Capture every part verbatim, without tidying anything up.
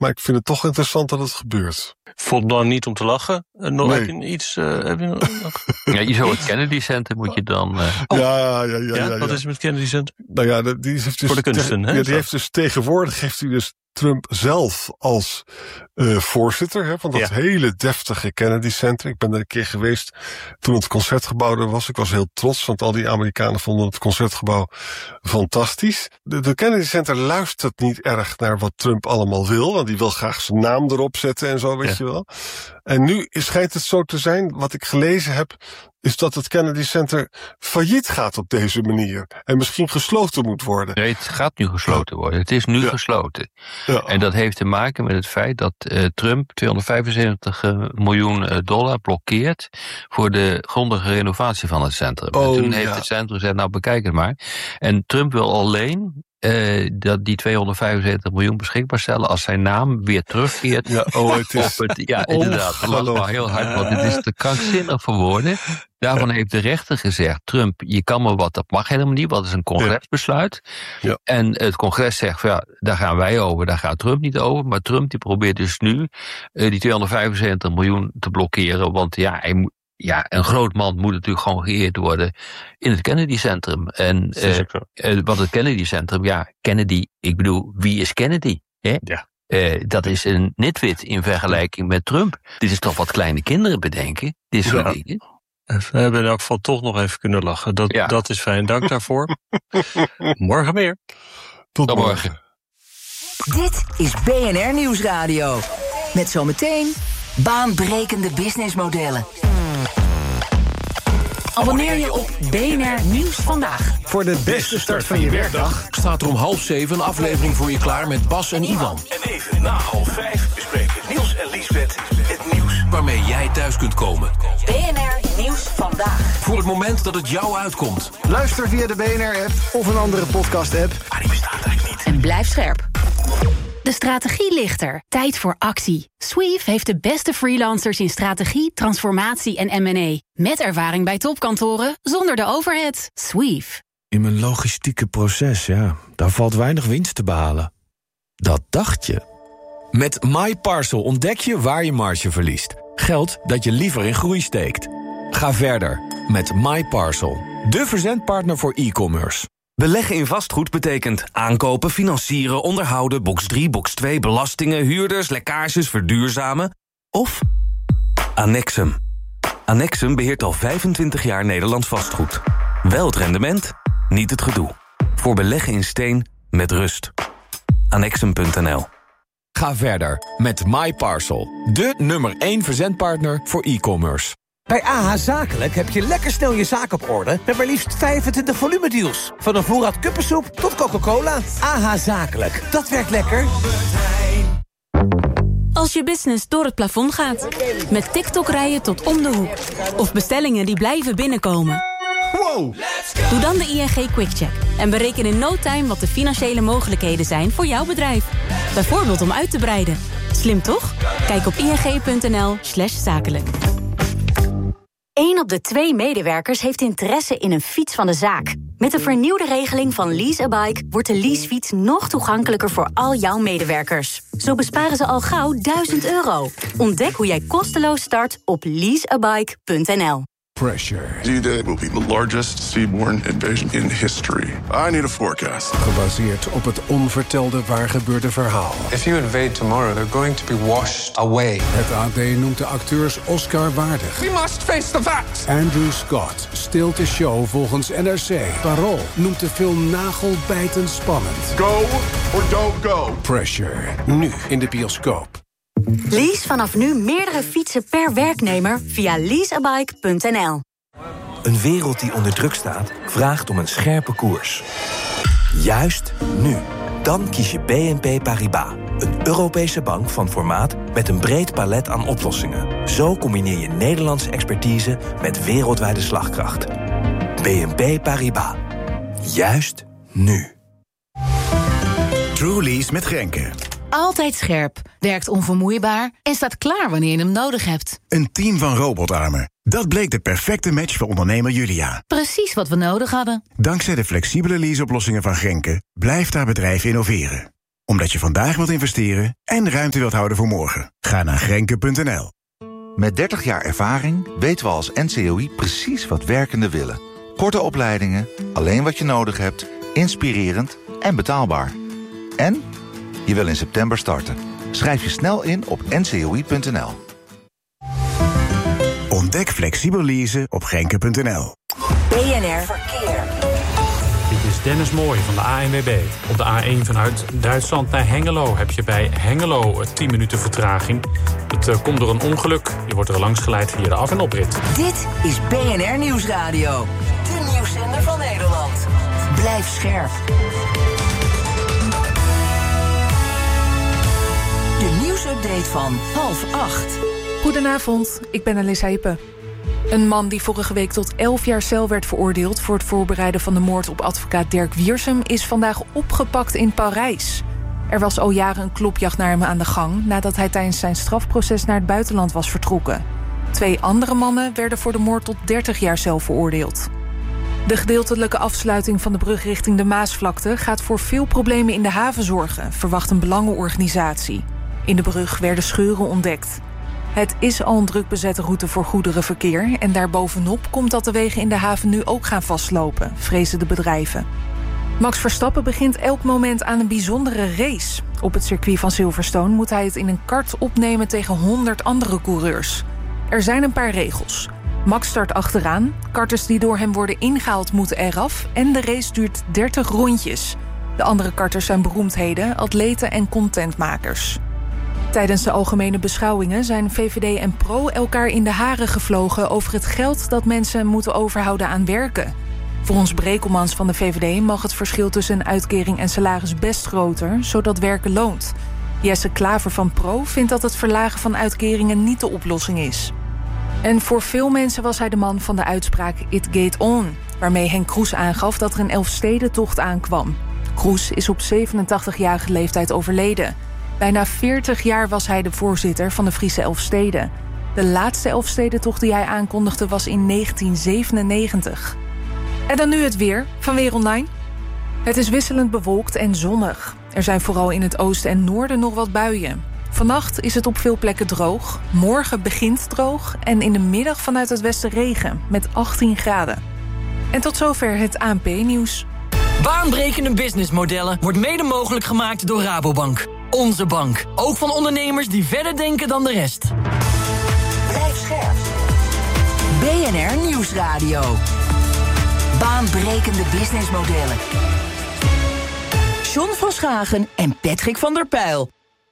Maar ik vind het toch interessant dat het gebeurt. Vond dan niet om te lachen? Uh, nog, nee. Heb je iets? Uh, heb je nog? Ja, je zou het Kennedy Center moet je dan... Uh... Oh. Ja, ja, ja, ja, ja, ja. Wat is het met Kennedy Center? Nou ja, die heeft dus voor de kunsten, te, hè? Ja, die heeft dus tegenwoordig heeft hij dus Trump zelf als uh, voorzitter hè, van dat ja. hele deftige Kennedy Center. Ik ben er een keer geweest toen het Concertgebouw er was. Ik was heel trots, want al die Amerikanen vonden het Concertgebouw fantastisch. De, de Kennedy Center luistert niet erg naar wat Trump allemaal wil. Want die wil graag zijn naam erop zetten en zo, weet ja. je wel. En nu schijnt het zo te zijn, wat ik gelezen heb, is dat het Kennedy Center failliet gaat op deze manier. En misschien gesloten moet worden. Nee, het gaat nu gesloten worden. Het is nu ja. gesloten. Ja. En dat heeft te maken met het feit dat uh, Trump tweehonderdvijfenzeventig miljoen dollar blokkeert voor de grondige renovatie van het centrum. Oh, en toen heeft ja. het centrum gezegd, nou bekijk het maar. En Trump wil alleen Uh, dat die tweehonderdvijfenzeventig miljoen beschikbaar stellen als zijn naam weer terugkeert. Ja, oh, het is op het, ja inderdaad, dat was maar heel hard, want het is te krankzinnig voor woorden. Daarvan heeft de rechter gezegd, Trump, je kan maar wat, dat mag helemaal niet, wat is een congresbesluit. Ja. En het congres zegt, ja, daar gaan wij over, daar gaat Trump niet over. Maar Trump die probeert dus nu uh, die tweehonderdvijfenzeventig miljoen te blokkeren, want ja, hij moet. Ja, een groot man moet natuurlijk gewoon geëerd worden in het Kennedy Centrum. En uh, uh, wat het Kennedy Centrum, ja, Kennedy, ik bedoel, wie is Kennedy? Hè? Ja. Uh, dat is een nitwit in vergelijking met Trump. Dit is toch wat kleine kinderen bedenken, dit soort ja. dingen. We hebben in elk geval toch nog even kunnen lachen. Dat, ja. dat is fijn, dank daarvoor. Morgen meer. Tot, Tot morgen. morgen. Dit is B N R Nieuwsradio. Met zometeen baanbrekende businessmodellen. Abonneer je op B N R Nieuws Vandaag. Voor de beste start van je werkdag staat er om half zeven een aflevering voor je klaar met Bas en Iwan. En even na half vijf bespreken Niels en Liesbeth het nieuws waarmee jij thuis kunt komen. B N R Nieuws Vandaag. Voor het moment dat het jou uitkomt. Luister via de B N R-app of een andere podcast-app. Ah, die bestaat eigenlijk niet. En blijf scherp. De strategie ligt er. Tijd voor actie. Sweef heeft de beste freelancers in strategie, transformatie en M en A. Met ervaring bij topkantoren, zonder de overhead. Sweef. In mijn logistieke proces, ja, daar valt weinig winst te behalen. Dat dacht je. Met MyParcel ontdek je waar je marge verliest. Geld dat je liever in groei steekt. Ga verder met MyParcel. De verzendpartner voor e-commerce. Beleggen in vastgoed betekent aankopen, financieren, onderhouden, box drie, box twee, belastingen, huurders, lekkages, verduurzamen. Of Annexum. Annexum beheert al vijfentwintig jaar Nederlands vastgoed. Wel het rendement, niet het gedoe. Voor beleggen in steen met rust. Annexum punt n l. Ga verder met MyParcel. De nummer één verzendpartner voor e-commerce. Bij A H Zakelijk heb je lekker snel je zaak op orde met maar liefst vijfentwintig volumedeals. Van een voorraad kuppensoep tot Coca-Cola. A H Zakelijk, dat werkt lekker. Als je business door het plafond gaat. Met TikTok rijden tot om de hoek. Of bestellingen die blijven binnenkomen. Wow! Doe dan de I N G QuickCheck. En bereken in no time wat de financiële mogelijkheden zijn voor jouw bedrijf. Bijvoorbeeld om uit te breiden. Slim toch? Kijk op ing.nl slash zakelijk. Eén op de twee medewerkers heeft interesse in een fiets van de zaak. Met de vernieuwde regeling van Lease a Bike wordt de leasefiets nog toegankelijker voor al jouw medewerkers. Zo besparen ze al gauw duizend euro. Ontdek hoe jij kosteloos start op lease a bike punt n l. Pressure. D-Day will be the largest seaborne invasion in history. I need a forecast. Gebaseerd op het onvertelde waargebeurde verhaal. If you invade tomorrow, they're going to be washed away. Het A D noemt de acteurs Oscar waardig. We must face the facts. Andrew Scott stilt de show volgens N R C. Parool noemt de film nagelbijtend spannend. Go or don't go. Pressure. Nu in de bioscoop. Lease vanaf nu meerdere fietsen per werknemer via lease a bike punt n l. Een wereld die onder druk staat, vraagt om een scherpe koers. Juist nu. Dan kies je B N P Paribas. Een Europese bank van formaat met een breed palet aan oplossingen. Zo combineer je Nederlandse expertise met wereldwijde slagkracht. B N P Paribas. Juist nu. Trulease met Grenke. Altijd scherp, werkt onvermoeibaar en staat klaar wanneer je hem nodig hebt. Een team van robotarmen. Dat bleek de perfecte match voor ondernemer Julia. Precies wat we nodig hadden. Dankzij de flexibele leaseoplossingen van Grenke blijft haar bedrijf innoveren. Omdat je vandaag wilt investeren en ruimte wilt houden voor morgen. Ga naar Grenke punt n l. Met dertig jaar ervaring weten we als N C O I precies wat werkenden willen. Korte opleidingen, alleen wat je nodig hebt, inspirerend en betaalbaar. En je wil in september starten. Schrijf je snel in op n c o i punt n l. Ontdek flexibel leasen op Grenke punt n l. B N R Verkeer. Dit is Dennis Mooij van de A N W B. Op de A één vanuit Duitsland naar Hengelo heb je bij Hengelo tien minuten vertraging. Het uh, komt door een ongeluk. Je wordt er langs geleid via de af- en oprit. Dit is B N R Nieuwsradio. De nieuwszender van Nederland. Blijf scherp. De nieuwsupdate van half acht. Goedenavond, ik ben Alissa Hippe. Een man die vorige week tot elf jaar cel werd veroordeeld voor het voorbereiden van de moord op advocaat Dirk Wiersum is vandaag opgepakt in Parijs. Er was al jaren een klopjacht naar hem aan de gang nadat hij tijdens zijn strafproces naar het buitenland was vertrokken. Twee andere mannen werden voor de moord tot dertig jaar cel veroordeeld. De gedeeltelijke afsluiting van de brug richting de Maasvlakte gaat voor veel problemen in de haven zorgen, verwacht een belangenorganisatie. In de brug werden scheuren ontdekt. Het is al een druk bezette route voor goederenverkeer en daarbovenop komt dat de wegen in de haven nu ook gaan vastlopen, vrezen de bedrijven. Max Verstappen begint elk moment aan een bijzondere race. Op het circuit van Silverstone moet hij het in een kart opnemen tegen honderd andere coureurs. Er zijn een paar regels. Max start achteraan, karters die door hem worden ingehaald moeten eraf en de race duurt dertig rondjes. De andere karters zijn beroemdheden, atleten en contentmakers. Tijdens de algemene beschouwingen zijn V V D en Pro elkaar in de haren gevlogen over het geld dat mensen moeten overhouden aan werken. Volgens Brekelmans van de V V D mag het verschil tussen een uitkering en salaris best groter, zodat werken loont. Jesse Klaver van Pro vindt dat het verlagen van uitkeringen niet de oplossing is. En voor veel mensen was hij de man van de uitspraak It Get On, waarmee Henk Kroes aangaf dat er een Elfstedentocht aankwam. Kroes is op zevenentachtigjarige leeftijd overleden. Bijna veertig jaar was hij de voorzitter van de Friese Elfsteden. De laatste Elfstedentocht die hij aankondigde was in negentien zevenennegentig. En dan nu het weer van Weer Online. Het is wisselend bewolkt en zonnig. Er zijn vooral in het oosten en noorden nog wat buien. Vannacht is het op veel plekken droog. Morgen begint droog en in de middag vanuit het westen regen met achttien graden. En tot zover het A N P-nieuws. Baanbrekende businessmodellen wordt mede mogelijk gemaakt door Rabobank. Onze bank. Ook van ondernemers die verder denken dan de rest. Blijf scherp. B N R Nieuwsradio. Baanbrekende businessmodellen. John van Schagen en Patrick van der Pijl.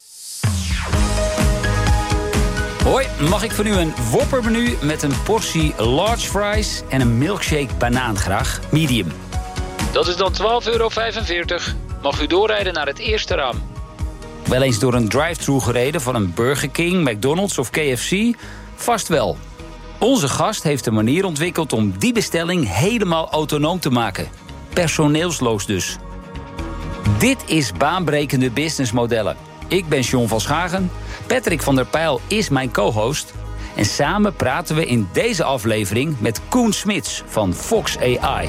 Hoi, mag ik voor u een Whopper-menu met een portie large fries en een milkshake banaan graag? Medium. Dat is dan twaalf euro vijfenveertig. Mag u doorrijden naar het eerste raam. Wel eens door een drive-thru gereden van een Burger King, McDonald's of K F C? Vast wel. Onze gast heeft een manier ontwikkeld om die bestelling helemaal autonoom te maken. Personeelsloos dus. Dit is baanbrekende businessmodellen. Ik ben John van Schagen. Patrick van der Pijl is mijn co-host. En samen praten we in deze aflevering met Koen Smits van Fox A I.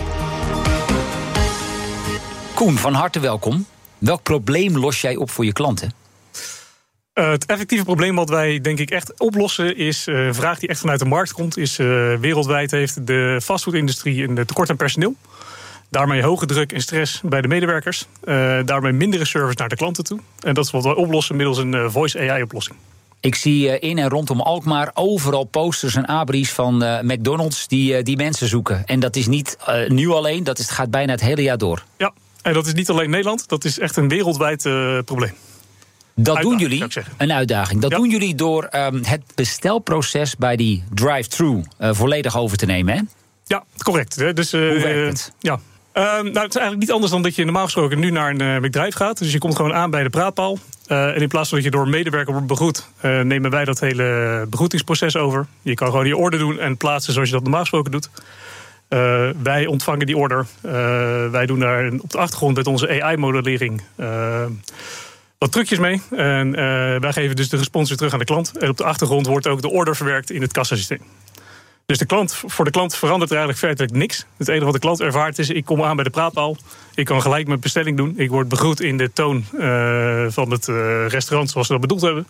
Koen, van harte welkom. Welk probleem los jij op voor je klanten? Uh, het effectieve probleem wat wij denk ik echt oplossen is uh, een vraag die echt vanuit de markt komt. Is uh, wereldwijd heeft de fastfoodindustrie een tekort aan personeel. Daarmee hoge druk en stress bij de medewerkers. Uh, daarmee mindere service naar de klanten toe. En dat is wat wij oplossen middels een uh, Voice A I-oplossing. Ik zie uh, in en rondom Alkmaar overal posters en abris van uh, McDonald's die, uh, die mensen zoeken. En dat is niet uh, nu alleen, dat is, gaat bijna het hele jaar door. Ja, en dat is niet alleen Nederland. Dat is echt een wereldwijd uh, probleem. Dat doen jullie, een uitdaging. Dat ja. doen jullie door um, het bestelproces bij die drive-thru uh, volledig over te nemen, hè? Ja, correct. Hè? Dus, uh, Hoe werkt het? Ja. Uh, nou, het is eigenlijk niet anders dan dat je normaal gesproken nu naar een uh, bedrijf gaat. Dus je komt gewoon aan bij de praatpaal. Uh, en in plaats van dat je door een medewerker wordt begroet, uh, nemen wij dat hele begroetingsproces over. Je kan gewoon je order doen en plaatsen zoals je dat normaal gesproken doet. Uh, wij ontvangen die order. Uh, wij doen daar op de achtergrond met onze A I-modellering uh, wat trucjes mee. En uh, wij geven dus de respons weer terug aan de klant. En op de achtergrond wordt ook de order verwerkt in het kassasysteem. Dus de klant, voor de klant verandert er eigenlijk feitelijk niks. Het enige wat de klant ervaart is, ik kom aan bij de praatpaal. Ik kan gelijk mijn bestelling doen. Ik word begroet in de toon uh, van het uh, restaurant zoals ze dat bedoeld hebben.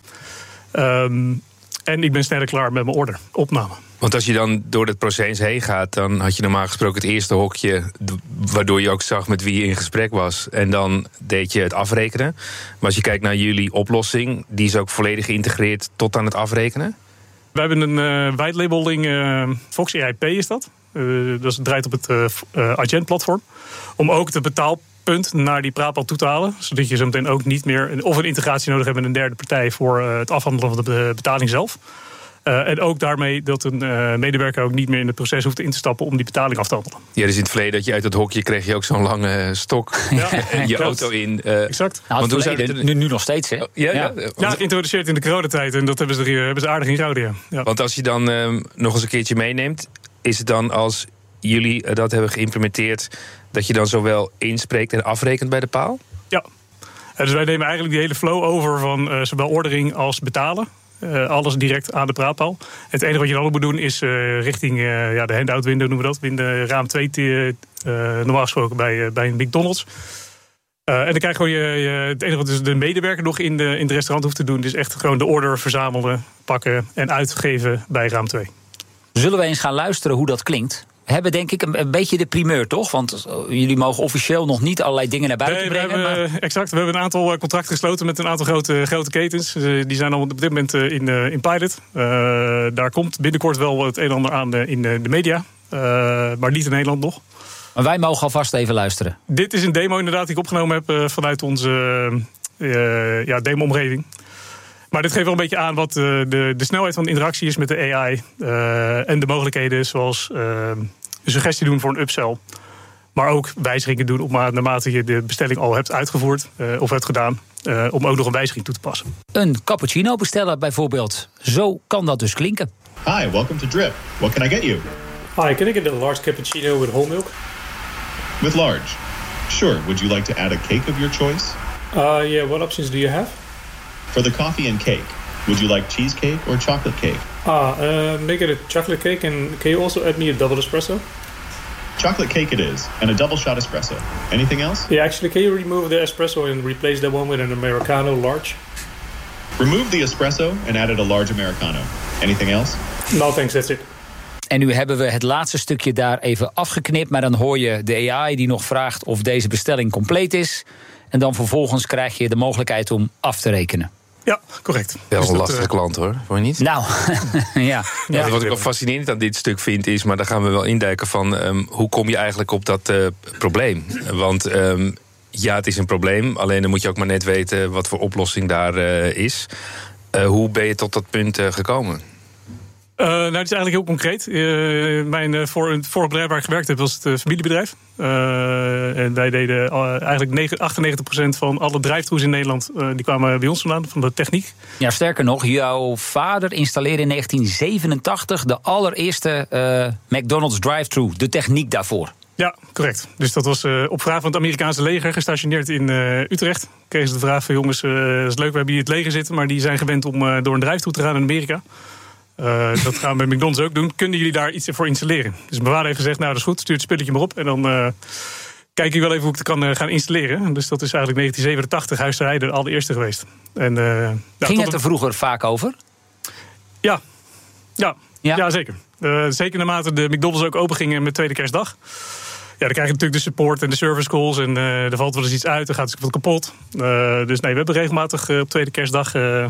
Um, en ik ben sneller klaar met mijn order, opname. Want als je dan door het proces heen gaat, dan had je normaal gesproken het eerste hokje, waardoor je ook zag met wie je in gesprek was. En dan deed je het afrekenen. Maar als je kijkt naar jullie oplossing, die is ook volledig geïntegreerd tot aan het afrekenen? We hebben een uh, white labeling, uh, Fox A I P is dat. Uh, dat draait op het uh, uh, Agent-platform. Om ook het betaalpunt naar die praatpaal toe te halen. Zodat je zo meteen ook niet meer of een integratie nodig hebt met een derde partij voor uh, het afhandelen van de betaling zelf. Uh, en ook daarmee dat een uh, medewerker ook niet meer in het proces hoeft in te stappen om die betaling af te handelen. Ja, dus in het verleden dat je uit het hokje kreeg je ook zo'n lange stok ja, en je auto in. Uh, exact. Nou, want verleden, het, nu, nu nog steeds, hè? Ja, ja. ja. ja, ja geïntroduceerd in de coronatijd en dat hebben ze, er, hebben ze aardig in gehouden, ja. ja. Want als je dan uh, nog eens een keertje meeneemt, is het dan als jullie uh, dat hebben geïmplementeerd, dat je dan zowel inspreekt en afrekent bij de paal? Ja. Uh, dus wij nemen eigenlijk die hele flow over van uh, zowel ordering als betalen. Uh, alles direct aan de praatpaal. Het enige wat je dan ook moet doen is uh, richting uh, ja, de handout window, noemen we dat. In de raam twee, uh, normaal gesproken bij, uh, bij een McDonald's. Uh, en dan krijg je gewoon je, je, het enige wat dus de medewerker nog in, de, in het restaurant hoeft te doen, is echt gewoon de order verzamelen, pakken en uitgeven bij raam twee. Zullen we eens gaan luisteren hoe dat klinkt? We hebben denk ik een, een beetje de primeur, toch? Want uh, jullie mogen officieel nog niet allerlei dingen naar buiten nee, brengen. We hebben, maar... Exact, we hebben een aantal contracten gesloten met een aantal grote, grote ketens. Uh, die zijn al op dit moment uh, in, uh, in pilot. Uh, daar komt binnenkort wel het een en ander aan uh, in uh, de media. Uh, maar niet in Nederland nog. Maar wij mogen alvast even luisteren. Dit is een demo inderdaad die ik opgenomen heb uh, vanuit onze uh, uh, ja, demo-omgeving. Maar dit geeft wel een beetje aan wat uh, de, de snelheid van de interactie is met de A I. Uh, en de mogelijkheden zoals uh, een suggestie doen voor een upsell. Maar ook wijzigingen doen op naarmate je de bestelling al hebt uitgevoerd uh, of hebt gedaan. Uh, om ook nog een wijziging toe te passen. Een cappuccino bestellen bijvoorbeeld. Zo kan dat dus klinken. Hi, welcome to Drip. What can I get you? Hi, can I get a large cappuccino with whole milk? With large. Sure. Would you like to add a cake of your choice? Uh, yeah, what options do you have? For the coffee and cake, would you like cheesecake or chocolate cake? Ah, uh, make it a chocolate cake, and can you also add me a double espresso? Chocolate cake it is, and a double shot espresso. Anything else? Yeah, actually, can you remove the espresso and replace that one with an Americano large? Remove the espresso and add it a large Americano. Anything else? No, thanks, that's it. En nu hebben we het laatste stukje daar even afgeknipt, maar dan hoor je de A I die nog vraagt of deze bestelling compleet is. En dan vervolgens krijg je de mogelijkheid om af te rekenen. Ja, correct. Wel dus een dat, lastige uh... klant hoor, vond je niet? Nou, ja. ja. Wat ik wel fascinerend aan dit stuk vind is, maar daar gaan we wel induiken van um, hoe kom je eigenlijk op dat uh, probleem? Want um, ja, het is een probleem, alleen dan moet je ook maar net weten wat voor oplossing daar uh, is. Uh, hoe ben je tot dat punt uh, gekomen? Uh, nou, het is eigenlijk heel concreet. Uh, mijn uh, voor, het vorige bedrijf waar ik gewerkt heb was het uh, familiebedrijf. Uh, en wij deden uh, eigenlijk achtennegentig procent van alle drive-thrus in Nederland. Uh, die kwamen bij ons vandaan, van de techniek. Ja, sterker nog, jouw vader installeerde in negentien zevenentachtig de allereerste uh, McDonald's drive-thru, de techniek daarvoor. Ja, correct. Dus dat was uh, op vraag van het Amerikaanse leger, gestationeerd in uh, Utrecht. Kregen ze de vraag van jongens, uh, dat is leuk, we hebben hier het leger zitten, maar die zijn gewend om uh, door een drive-thru te gaan in Amerika. Uh, dat gaan we bij McDonald's ook doen. Kunnen jullie daar iets voor installeren? Dus mijn vader heeft gezegd, nou dat is goed, stuur het spilletje maar op. En dan uh, kijk ik wel even hoe ik het kan uh, gaan installeren. Dus dat is eigenlijk negentien zevenentachtig, huisarij de allereerste geweest. En, uh, nou, Ging het er vroeger vaak over? Ja, ja, ja? ja zeker. Uh, zeker naarmate de McDonald's ook open gingen met tweede kerstdag. Ja, dan krijg je natuurlijk de support en de service calls. En uh, er valt wel eens iets uit, dan gaat het wat kapot. Uh, dus nee, we hebben regelmatig uh, op tweede kerstdag Uh,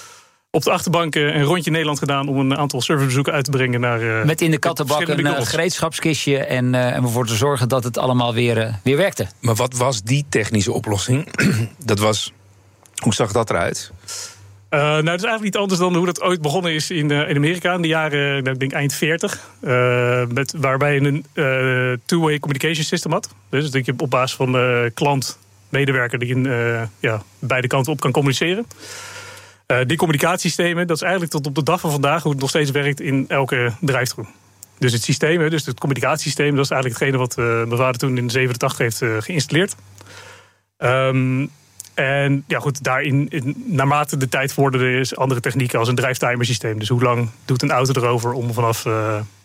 op de achterbank een rondje Nederland gedaan om een aantal servicebezoeken uit te brengen naar Uh, Met in de kattenbak een uh, gereedschapskistje en, uh, en ervoor te zorgen dat het allemaal weer, uh, weer werkte. Maar wat was die technische oplossing? dat was, hoe zag dat eruit? Uh, nou, het is eigenlijk niet anders dan hoe dat ooit begonnen is in, uh, in Amerika in de jaren, nou, ik denk eind veertig. Uh, met, waarbij je een uh, two-way communication system had. Dus dat je op basis van uh, klant, medewerker, die in uh, ja, beide kanten op kan communiceren. Uh, die communicatiesystemen, dat is eigenlijk tot op de dag van vandaag hoe het nog steeds werkt in elke drive-thru. Dus het systeem, dus het communicatiesysteem, dat is eigenlijk hetgene wat uh, mijn vader toen in de zevenentachtig heeft uh, geïnstalleerd. Um, en ja goed, daarin, in, naarmate de tijd vorderde, is andere technieken als een drive-timer systeem. Dus hoe lang doet een auto erover om vanaf uh,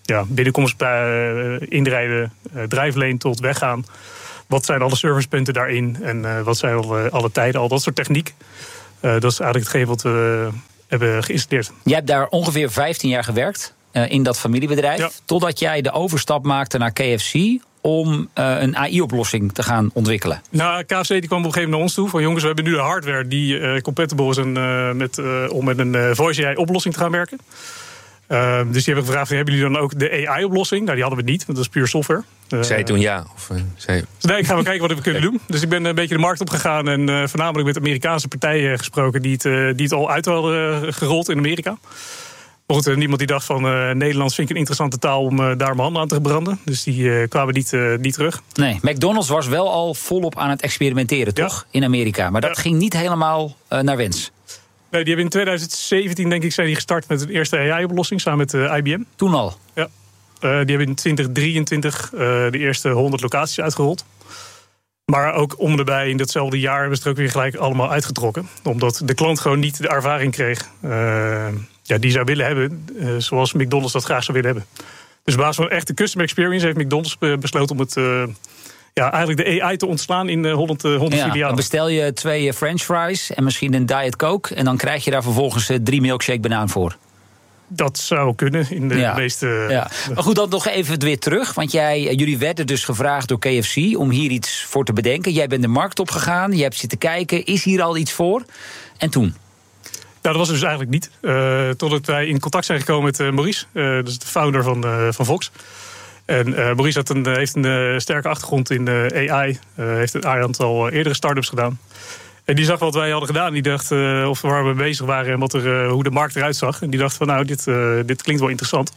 ja, binnenkomst bij uh, inrijden, uh, drijfleen tot weggaan. Wat zijn alle servicepunten daarin en uh, wat zijn alle, alle tijden, al dat soort techniek. Uh, dat is eigenlijk hetgeen wat we uh, hebben geïnstalleerd. Jij hebt daar ongeveer vijftien jaar gewerkt uh, in dat familiebedrijf. Ja. Totdat jij de overstap maakte naar K F C om uh, een A I-oplossing te gaan ontwikkelen. Nou, K F C die kwam op een gegeven moment naar ons toe. Van jongens, we hebben nu de hardware die uh, compatible is en, uh, met, uh, om met een uh, voice A I-oplossing te gaan werken. Uh, dus die hebben gevraagd, hebben jullie dan ook de A I-oplossing? Nou, die hadden we niet, want dat is puur software. Uh, zei je toen ja? Of, uh, zei... Nee, ik ga wel kijken wat we kunnen doen. Dus ik ben een beetje de markt opgegaan en uh, voornamelijk met Amerikaanse partijen gesproken die het, uh, die het al uit hadden uh, gerold in Amerika. Maar goed, uh, niemand die dacht van uh, Nederlands vind ik een interessante taal om uh, daar mijn handen aan te branden. Dus die uh, kwamen niet, uh, niet terug. Nee, McDonald's was wel al volop aan het experimenteren, toch? Ja. In Amerika. Maar dat ja. ging niet helemaal uh, naar wens. Nee, die hebben in twintig zeventien, denk ik, zijn die gestart met de eerste A I-oplossing samen met uh, I B M. Toen al? Ja. Uh, die hebben in twintig drieëntwintig uh, de eerste honderd locaties uitgerold. Maar ook om erbij in datzelfde jaar hebben ze er ook weer gelijk allemaal uitgetrokken. Omdat de klant gewoon niet de ervaring kreeg uh, ja, die zou willen hebben. Uh, zoals McDonald's dat graag zou willen hebben. Dus op basis van echt de customer experience heeft McDonald's besloten om het... Uh, Ja, eigenlijk de A I te ontslaan in honderd, honderd ja, filialen. Dan bestel je twee french fries en misschien een Diet Coke en dan krijg je daar vervolgens drie milkshake banaan voor. Dat zou kunnen in de ja. meeste... Ja. Maar goed, dan nog even weer terug. Want jij, jullie werden dus gevraagd door K F C om hier iets voor te bedenken. Jij bent de markt opgegaan, je hebt zitten kijken. Is hier al iets voor? En toen? Nou, dat was er dus eigenlijk niet. Uh, totdat wij in contact zijn gekomen met uh, Maurice. Uh, dat is de founder van, uh, van Fox. En uh, Maurice had een, heeft een uh, sterke achtergrond in uh, A I. Uh, heeft een aantal uh, eerdere start-ups gedaan. En die zag wat wij hadden gedaan. Die dacht uh, of waar we bezig waren en wat er, uh, hoe de markt eruit zag. En die dacht van nou, dit, uh, dit klinkt wel interessant.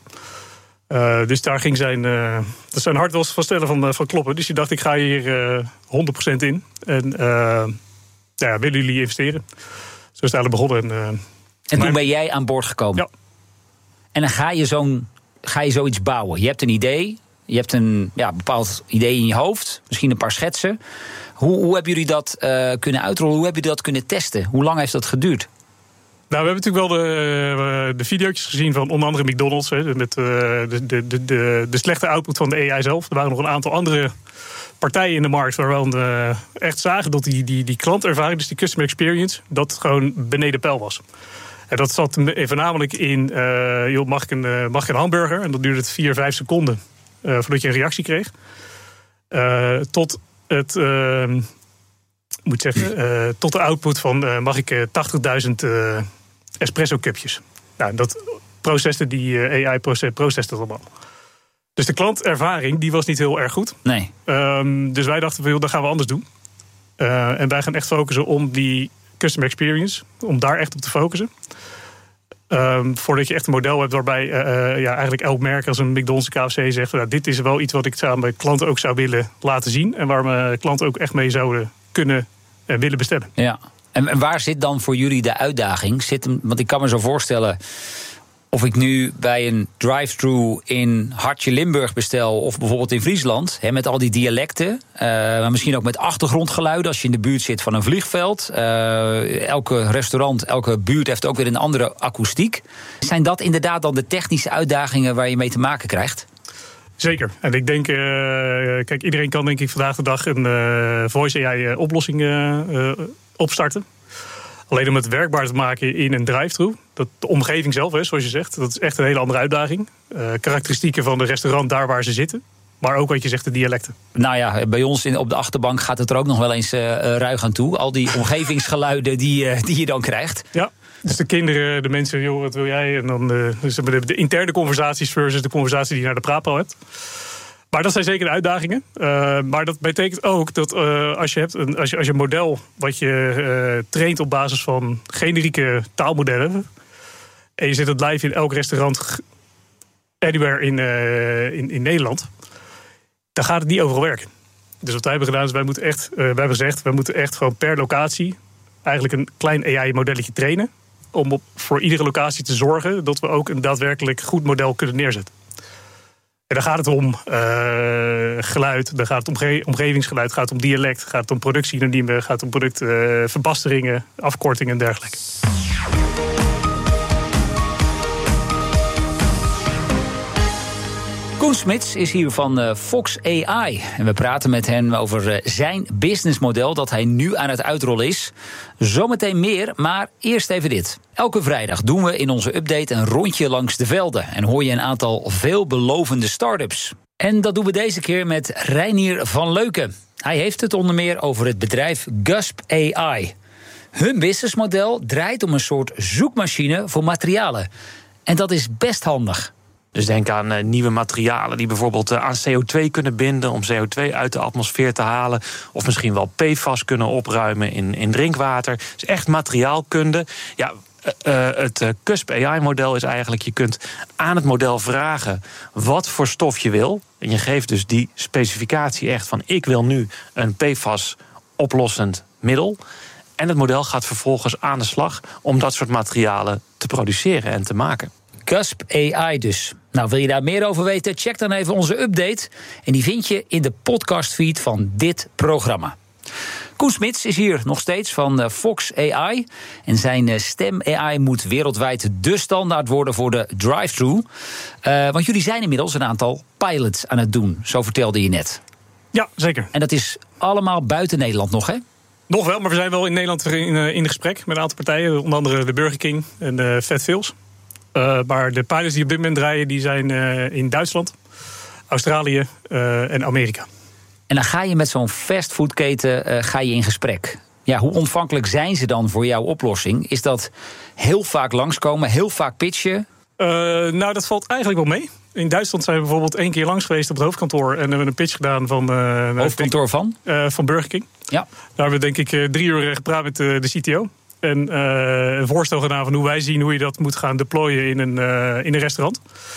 Uh, dus daar ging zijn, uh, dat zijn hart wel van stellen van, uh, van kloppen. Dus die dacht ik ga hier uh, honderd procent in. En uh, ja, willen jullie investeren? Zo is het eigenlijk begonnen. En, uh, en toen mijn... ben jij aan boord gekomen? Ja. En dan ga je, zo'n, ga je zoiets bouwen. Je hebt een idee. Je hebt een ja, bepaald idee in je hoofd. Misschien een paar schetsen. Hoe, hoe hebben jullie dat uh, kunnen uitrollen? Hoe hebben jullie dat kunnen testen? Hoe lang heeft dat geduurd? Nou, we hebben natuurlijk wel de, de video's gezien van onder andere McDonald's. Hè, met uh, de, de, de, de slechte output van de A I zelf. Er waren nog een aantal andere partijen in de markt waar we uh, echt zagen dat die, die, die klantervaring, dus die customer experience, dat gewoon beneden peil was. En dat zat voornamelijk in, uh, joh, mag, ik een, uh, mag ik een hamburger? En dat duurde het vier, vijf seconden uh, voordat je een reactie kreeg. Uh, tot het, uh, moet zeggen, uh, tot de output van uh, mag ik uh, tachtigduizend uh, espresso cupjes. Nou, dat processte die uh, A I processte dat allemaal. Dus de klantervaring die was niet heel erg goed. Nee. Um, dus wij dachten, joh, dat gaan we anders doen. Uh, en wij gaan echt focussen om die customer experience, om daar echt op te focussen. Um, voordat je echt een model hebt waarbij uh, ja, eigenlijk elk merk als een McDonald's, K F C zegt, nou, dit is wel iets wat ik aan mijn klanten ook zou willen laten zien. En waar mijn klanten ook echt mee zouden kunnen en willen bestellen. Ja. En, en waar zit dan voor jullie de uitdaging? Zit hem, want ik kan me zo voorstellen, of ik nu bij een drive-thru in Hartje Limburg bestel, of bijvoorbeeld in Friesland, he, met al die dialecten, uh, maar misschien ook met achtergrondgeluiden als je in de buurt zit van een vliegveld. Uh, elke restaurant, elke buurt heeft ook weer een andere akoestiek. Zijn dat inderdaad dan de technische uitdagingen waar je mee te maken krijgt? Zeker. En ik denk, uh, kijk, iedereen kan denk ik vandaag de dag een uh, voice A I-oplossing uh, uh, opstarten. Alleen om het werkbaar te maken in een drive-thru, dat de omgeving zelf is, zoals je zegt, dat is echt een hele andere uitdaging. Uh, karakteristieken van de restaurant daar waar ze zitten, maar ook wat je zegt, de dialecten. Nou ja, bij ons in, op de achterbank gaat het er ook nog wel eens uh, ruig aan toe. Al die omgevingsgeluiden die, uh, die je dan krijgt. Ja, dus de kinderen, de mensen, joh, wat wil jij? En dan uh, dus de, de interne conversaties versus de conversatie die je naar de praatpaal hebt. Maar dat zijn zeker de uitdagingen. Uh, maar dat betekent ook dat uh, als, je hebt een, als, je, als je een model wat je uh, traint op basis van generieke taalmodellen, en je zet het live in elk restaurant anywhere in, uh, in, in Nederland, dan gaat het niet overal werken. Dus wat wij hebben gedaan is, wij moeten echt, uh, wij hebben gezegd, wij moeten echt gewoon per locatie eigenlijk een klein A I-modelletje trainen, om op, voor iedere locatie te zorgen dat we ook een daadwerkelijk goed model kunnen neerzetten. En dan gaat het om uh, geluid, dan gaat het om omge- omgevingsgeluid, gaat het om dialect, gaat het om productiesynoniemen, gaat het om productverbasteringen, uh, afkortingen en dergelijke. Koen Smits is hier van uh, Fox A I. En we praten met hem over uh, zijn businessmodel dat hij nu aan het uitrollen is. Zometeen meer, maar eerst even dit. Elke vrijdag doen we in onze update een rondje langs de velden. En hoor je een aantal veelbelovende start-ups. En dat doen we deze keer met Reinier van Leuken. Hij heeft het onder meer over het bedrijf Gusp A I. Hun businessmodel draait om een soort zoekmachine voor materialen. En dat is best handig. Dus denk aan uh, nieuwe materialen die bijvoorbeeld uh, aan C O twee kunnen binden om C O twee uit de atmosfeer te halen. Of misschien wel P F A S kunnen opruimen in, in drinkwater. Dus echt materiaalkunde. Ja, uh, het uh, Gusp A I-model is eigenlijk, je kunt aan het model vragen wat voor stof je wil. En je geeft dus die specificatie echt van ik wil nu een P F A S-oplossend middel. En het model gaat vervolgens aan de slag om dat soort materialen te produceren en te maken. Gusp A I dus. Nou, wil je daar meer over weten? Check dan even onze update. En die vind je in de podcastfeed van dit programma. Koen Smits is hier nog steeds van Fox A I. En zijn stem A I moet wereldwijd de standaard worden voor de drive-thru. Uh, want jullie zijn inmiddels een aantal pilots aan het doen. Zo vertelde je net. Ja, zeker. En dat is allemaal buiten Nederland nog, hè? Nog wel, maar we zijn wel in Nederland in, in gesprek met een aantal partijen. Onder andere de Burger King en de Vet Fils. Uh, maar de pilots die op dit moment draaien, die zijn uh, in Duitsland, Australië uh, en Amerika. En dan ga je met zo'n fastfoodketen uh, ga je in gesprek. Ja, hoe ontvankelijk zijn ze dan voor jouw oplossing? Is dat heel vaak langskomen, heel vaak pitchen? Uh, nou, dat valt eigenlijk wel mee. In Duitsland zijn we bijvoorbeeld één keer langs geweest op het hoofdkantoor. En hebben een pitch gedaan van... Uh, hoofdkantoor van? Uh, van Burger King. Ja. Daar hebben we denk ik uh, drie uur gepraat met uh, de C T O. En uh, een voorstel gedaan van hoe wij zien hoe je dat moet gaan deployen in een, uh, in een restaurant.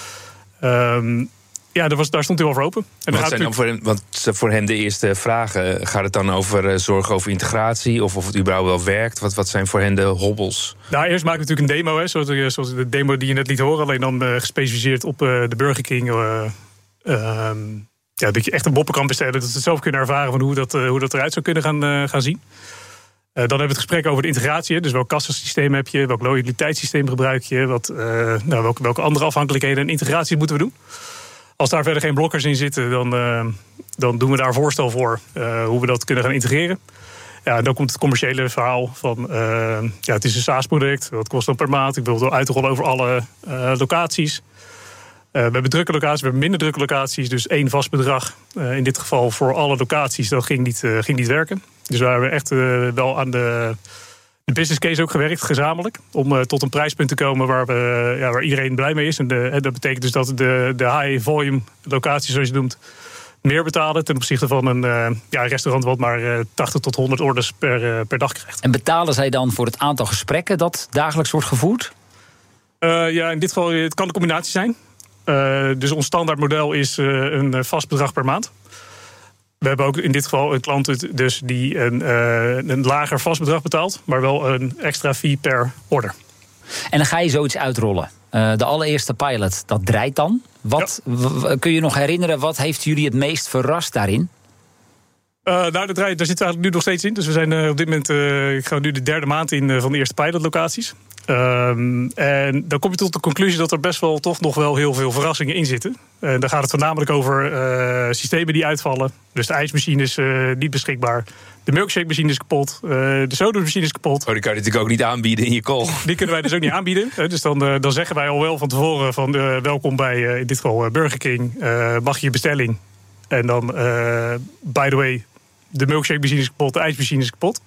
Um, ja, daar, was, daar stond hij over open. En wat gaat zijn dan voor hem, want voor hem de eerste vragen? Gaat het dan over uh, zorg over integratie? Of of het überhaupt wel werkt? Wat, wat zijn voor hen de hobbels? Nou, eerst maken we natuurlijk een demo. Hè, zoals, zoals de demo die je net liet horen. Alleen dan uh, gespecialiseerd op uh, de Burger King. Uh, uh, ja, dat je echt een boppen kan bestellen. Dat ze het zelf kunnen ervaren van hoe dat, uh, hoe dat eruit zou kunnen gaan, uh, gaan zien. Uh, dan hebben we het gesprek over de integratie. Dus welk kassasysteem heb je? Welk loyaliteitssysteem gebruik je? Wat, uh, nou, welke, welke andere afhankelijkheden en integratie moeten we doen? Als daar verder geen blokkers in zitten, dan, uh, dan doen we daar voorstel voor uh, hoe we dat kunnen gaan integreren. Ja, en dan komt het commerciële verhaal van... Uh, ja, het is een SaaS-product, wat kost dan per maand? Ik wil het uitrollen over alle uh, locaties. Uh, we hebben drukke locaties, we hebben minder drukke locaties. Dus één vast bedrag, uh, in dit geval voor alle locaties, dat ging niet, uh, ging niet werken. Dus we hebben echt uh, wel aan de, de business case ook gewerkt, gezamenlijk. Om uh, tot een prijspunt te komen waar, we, uh, ja, waar iedereen blij mee is. En, de, en dat betekent dus dat de, de high volume locaties, zoals je het noemt, meer betalen ten opzichte van een uh, ja, restaurant wat maar uh, tachtig tot honderd orders per, uh, per dag krijgt. En betalen zij dan voor het aantal gesprekken dat dagelijks wordt gevoerd? Uh, ja, in dit geval het kan een combinatie zijn. Uh, dus ons standaardmodel is uh, een vast bedrag per maand. We hebben ook in dit geval een klant dus die een, uh, een lager vast bedrag betaalt, maar wel een extra fee per order. En dan ga je zoiets uitrollen. Uh, de allereerste pilot, dat draait dan. Wat, ja. w- kun je nog herinneren, wat heeft jullie het meest verrast daarin? Uh, nou, dat draait, daar zitten we eigenlijk nu nog steeds in. Dus we zijn uh, op dit moment, uh, ik ga nu de derde maand in uh, van de eerste pilotlocaties. Um, en dan kom je tot de conclusie dat er best wel toch nog wel heel veel verrassingen in zitten. En dan gaat het voornamelijk over uh, systemen die uitvallen. Dus de ijsmachine is uh, niet beschikbaar. De milkshake machine is kapot. Uh, de sodamachine is kapot. Oh, die kan je natuurlijk ook niet aanbieden in je call. Die kunnen wij dus ook niet aanbieden. Dus dan, uh, dan zeggen wij al wel van tevoren van uh, welkom bij uh, in dit geval uh, Burger King. Uh, mag je je bestelling? En dan, uh, by the way, de milkshake machine is kapot, de ijsmachine is kapot.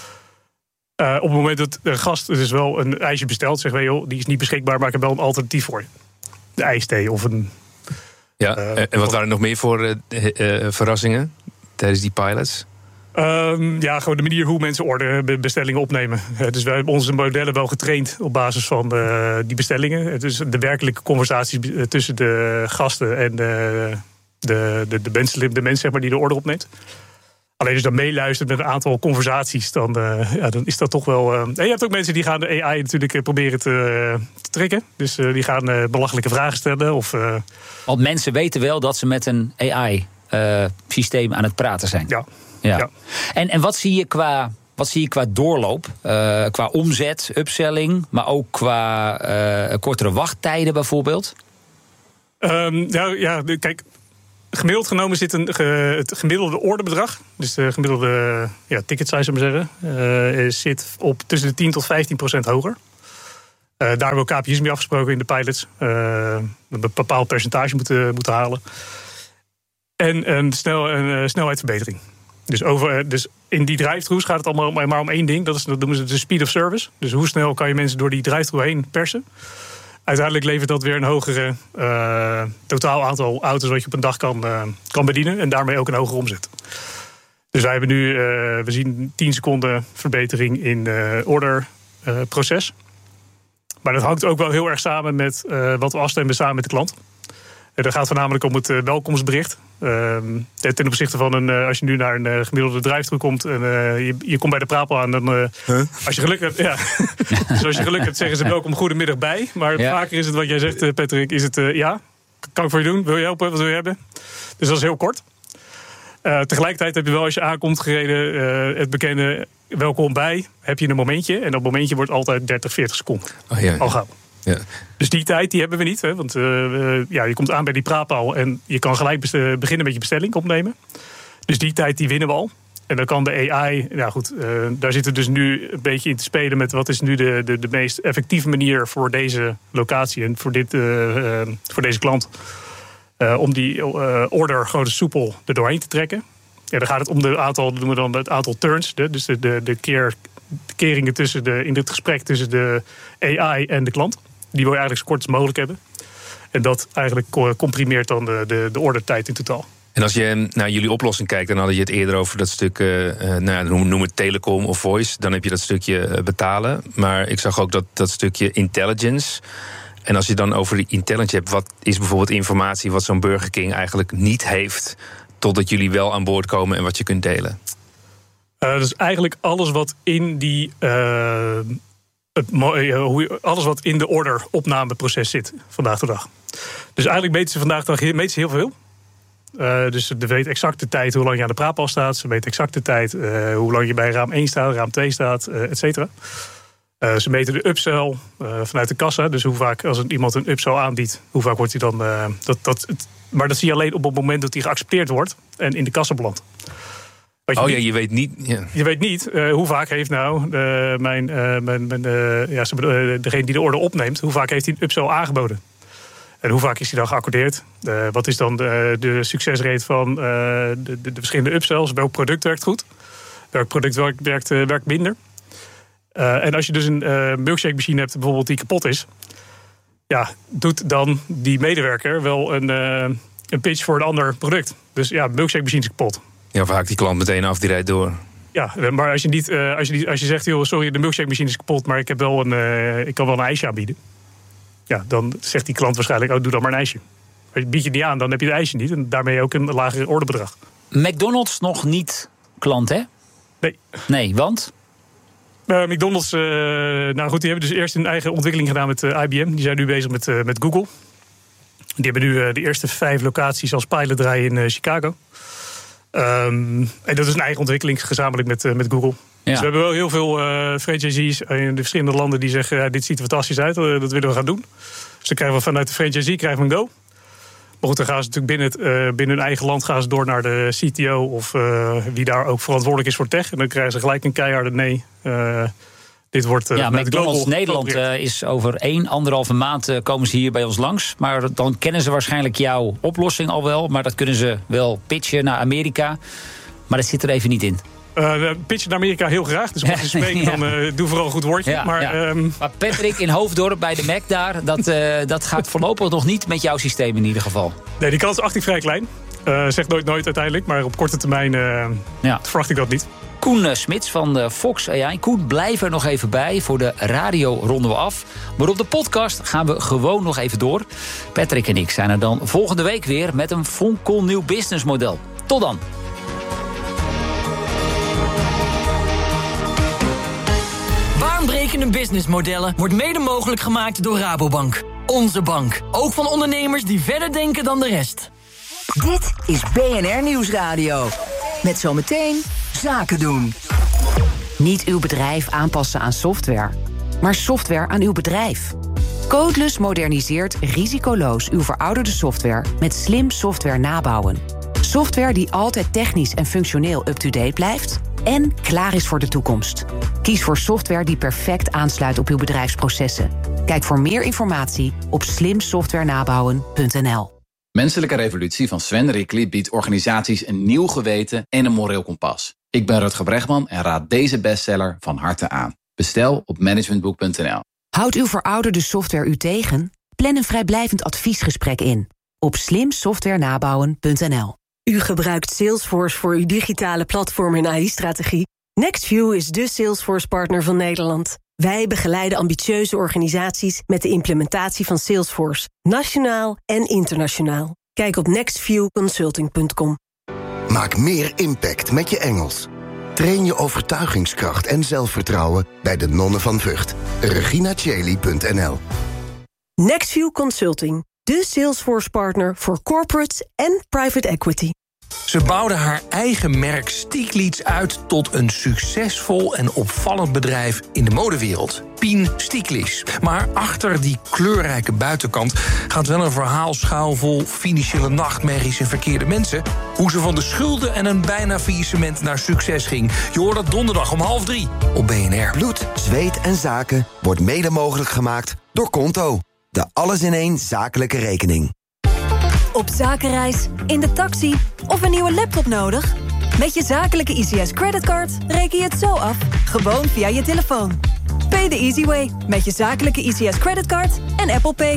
Uh, op het moment dat de gast dus wel een ijsje bestelt, zeggen wij, joh, die is niet beschikbaar, maar ik heb wel een alternatief voor je. De ijsthee of een... Ja, uh, en wat waren er nog meer voor uh, uh, verrassingen tijdens die pilots? Um, ja, gewoon de manier hoe mensen orderen, bestellingen opnemen. Uh, dus wij hebben onze modellen wel getraind op basis van uh, die bestellingen. Dus de werkelijke conversaties tussen de gasten en de, de, de, de, mens, de mens zeg maar, die de order opneemt. Alleen als je dan meeluistert met een aantal conversaties, dan, uh, ja, dan is dat toch wel... Uh... En je hebt ook mensen die gaan de A I natuurlijk uh, proberen te, uh, te trekken. Dus uh, die gaan uh, belachelijke vragen stellen. Of, uh... Want mensen weten wel dat ze met een A I-systeem uh, aan het praten zijn. Ja. ja. ja. En, en wat zie je qua, wat zie je qua doorloop? Uh, qua omzet, upselling, maar ook qua uh, kortere wachttijden bijvoorbeeld? Um, nou ja, de, kijk, gemiddeld genomen zit een, ge, het gemiddelde orderbedrag, dus de gemiddelde ja, ticket size, zou ik maar zeggen, uh, zit op tussen de tien tot vijftien procent hoger. Uh, daar hebben we K P I's mee afgesproken in de pilots. Uh, een bepaald percentage moeten, moeten halen. En een, snel, een uh, snelheidsverbetering. Dus, over, dus in die drive-thrus gaat het allemaal maar om één ding. Dat, is, dat noemen ze de speed of service. Dus hoe snel kan je mensen door die drive-thru heen persen. Uiteindelijk levert dat weer een hogere uh, totaal aantal auto's wat je op een dag kan, uh, kan bedienen. En daarmee ook een hogere omzet. Dus wij hebben nu, uh, we zien tien seconden verbetering in uh, orderproces. Uh, maar dat hangt ook wel heel erg samen met uh, wat we afstemmen samen met de klant. Uh, dat gaat voornamelijk om het uh, welkomstbericht. Uh, ten opzichte van een, uh, als je nu naar een uh, gemiddelde drive-thru komt en uh, je, je komt bij de Prapel aan, dan uh, huh? als je geluk hebt, ja, dus als je geluk hebt, zeggen ze welkom, goedemiddag bij. Maar ja. vaker is het wat jij zegt, uh, Patrick, is het uh, ja, kan ik voor je doen? Wil je helpen? Wat wil je hebben? Dus dat is heel kort. Uh, tegelijkertijd heb je wel, als je aankomt gereden, uh, het bekende welkom bij, heb je een momentje. En dat momentje wordt altijd dertig, veertig seconden. Oh, ja, ja. Al gauw. Ja. Dus die tijd die hebben we niet. Hè, want uh, uh, ja, je komt aan bij die praatpaal en je kan gelijk best- beginnen met je bestelling opnemen. Dus die tijd die winnen we al. En dan kan de A I, nou goed, uh, daar zitten we dus nu een beetje in te spelen met wat is nu de, de, de meest effectieve manier voor deze locatie en voor, dit, uh, uh, voor deze klant. Uh, om die uh, order gewoon soepel er doorheen te trekken. Ja, dan gaat het om de aantal, doen we dan het aantal turns, de, dus de, de, de, keer, de keringen tussen de, in dit gesprek tussen de A I en de klant. Die wil je eigenlijk zo kort als mogelijk hebben. En dat eigenlijk comprimeert dan de, de, de ordertijd in totaal. En als je naar jullie oplossing kijkt, dan hadden je het eerder over dat stuk, uh, nou ja, noem het telecom of voice. Dan heb je dat stukje betalen. Maar ik zag ook dat, dat stukje intelligence. En als je dan over die intelligence hebt, wat is bijvoorbeeld informatie wat zo'n Burger King eigenlijk niet heeft, totdat jullie wel aan boord komen en wat je kunt delen? Uh, dus eigenlijk alles wat in die uh, het, alles wat in de orderopnameproces zit vandaag de dag. Dus eigenlijk meten ze vandaag de dag meten ze heel veel. Uh, dus ze weten exact de tijd hoe lang je aan de praatpaal staat. Ze weten exact de tijd uh, hoe lang je bij raam één staat, raam twee staat, uh, et cetera. Uh, ze meten de upsell uh, vanuit de kassa. Dus hoe vaak, als iemand een upsell aanbiedt, hoe vaak wordt hij dan... Uh, dat, dat, het, maar dat zie je alleen op het moment dat hij geaccepteerd wordt en in de kassa belandt. Oh ja, je weet niet... Ja. Je weet niet uh, hoe vaak heeft nou uh, mijn, uh, mijn, mijn, uh, ja, uh, degene die de order opneemt, hoe vaak heeft hij een upsell aangeboden? En hoe vaak is hij dan geaccordeerd? Uh, wat is dan de, de succesrate van uh, de, de, de verschillende upsells? Welk product werkt goed? Welk product werkt, werkt, uh, werkt minder? Uh, en als je dus een uh, milkshake machine hebt bijvoorbeeld die kapot is, ja, doet dan die medewerker wel een, uh, een pitch voor een ander product. Dus ja, de milkshake machine is kapot. Ja, of haakt die klant meteen af, die rijdt door. Ja, maar als je, niet, uh, als je, niet, als je zegt, joh, sorry, de milkshake machine is kapot, maar ik, heb wel een, uh, ik kan wel een ijsje aanbieden. Ja, dan zegt die klant waarschijnlijk, oh, doe dan maar een ijsje. Maar bied je het niet aan, dan heb je het ijsje niet. En daarmee ook een lager orderbedrag. McDonald's nog niet klant, hè? Nee. Nee, want? Uh, McDonald's, uh, nou goed, die hebben dus eerst een eigen ontwikkeling gedaan met uh, I B M. Die zijn nu bezig met, uh, met Google. Die hebben nu uh, de eerste vijf locaties als pilot draaien in uh, Chicago. Um, en dat is een eigen ontwikkeling, gezamenlijk met, uh, met Google. Ja. Dus we hebben wel heel veel uh, franchisees in de verschillende landen die zeggen, uh, dit ziet er fantastisch uit, uh, dat willen we gaan doen. Dus dan krijgen we vanuit de franchisee krijgen we een go. Maar goed, dan gaan ze natuurlijk binnen, het, uh, binnen hun eigen land gaan ze door naar de C T O of uh, wie daar ook verantwoordelijk is voor tech. En dan krijgen ze gelijk een keiharde nee. Uh, dit wordt, uh, ja, McDonald's global, Nederland uh, is over één, anderhalve maand uh, komen ze hier bij ons langs. Maar dan kennen ze waarschijnlijk jouw oplossing al wel. Maar dat kunnen ze wel pitchen naar Amerika. Maar dat zit er even niet in. Uh, pitchen naar Amerika heel graag. Dus als je spreken, ja. dan uh, doe vooral een goed woordje. Ja, maar, ja. um... maar Patrick in Hoofddorp bij de Mac daar, dat, uh, dat gaat voorlopig nog niet met jouw systeem in ieder geval. Nee, die kans is achting vrij klein. Uh, zegt nooit nooit uiteindelijk, maar op korte termijn uh, ja. verwacht ik dat niet. Koen uh, Smits van uh, Fox A I. Koen, blijf er nog even bij. Voor de radio ronden we af. Maar op de podcast gaan we gewoon nog even door. Patrick en ik zijn er dan volgende week weer met een fonkelnieuw businessmodel. Tot dan. Baanbrekende businessmodellen wordt mede mogelijk gemaakt door Rabobank. Onze bank. Ook van ondernemers die verder denken dan de rest. Dit is B N R Nieuwsradio. Met zometeen Zaken doen. Niet uw bedrijf aanpassen aan software, maar software aan uw bedrijf. Codeless moderniseert risicoloos uw verouderde software met slim software nabouwen. Software die altijd technisch en functioneel up-to-date blijft en klaar is voor de toekomst. Kies voor software die perfect aansluit op uw bedrijfsprocessen. Kijk voor meer informatie op slim software nabouwen punt n l. Menselijke Revolutie van Sven Rickli biedt organisaties een nieuw geweten en een moreel kompas. Ik ben Rutger Bregman en raad deze bestseller van harte aan. Bestel op managementboek punt n l. Houdt uw verouderde software u tegen? Plan een vrijblijvend adviesgesprek in op slim software nabouwen punt n l. U gebruikt Salesforce voor uw digitale platform en A I-strategie? Nextview is de Salesforce-partner van Nederland. Wij begeleiden ambitieuze organisaties met de implementatie van Salesforce, nationaal en internationaal. Kijk op nextview consulting punt com. Maak meer impact met je Engels. Train je overtuigingskracht en zelfvertrouwen bij de Nonnen van Vught. regina cheli punt n l. Nextview Consulting, de Salesforce-partner voor corporates en private equity. Ze bouwde haar eigen merk Stieglitz uit tot een succesvol en opvallend bedrijf in de modewereld. Pien Stieglitz. Maar achter die kleurrijke buitenkant gaat wel een verhaal schuil vol financiële nachtmerries en verkeerde mensen. Hoe ze van de schulden en een bijna faillissement naar succes ging. Je hoort dat donderdag om half drie op B N R. Bloed, zweet en zaken wordt mede mogelijk gemaakt door Konto. De alles-in-één zakelijke rekening. Op zakenreis, in de taxi of een nieuwe laptop nodig? Met je zakelijke I C S creditcard reken je het zo af, gewoon via je telefoon. Pay the easy way met je zakelijke I C S creditcard en Apple Pay.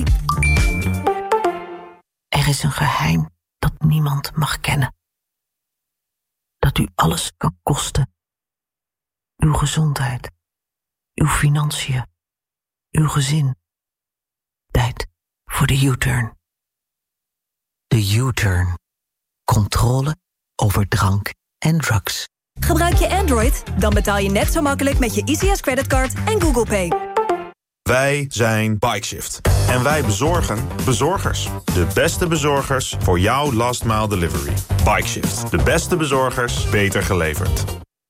Er is een geheim dat niemand mag kennen. Dat u alles kan kosten. Uw gezondheid, uw financiën, uw gezin. Tijd voor de U-turn. De U-turn. Controle over drank en drugs. Gebruik je Android? Dan betaal je net zo makkelijk met je I C S creditcard en Google Pay. Wij zijn Bikeshift. En wij bezorgen bezorgers. De beste bezorgers voor jouw last mile delivery. Bikeshift. De beste bezorgers, beter geleverd.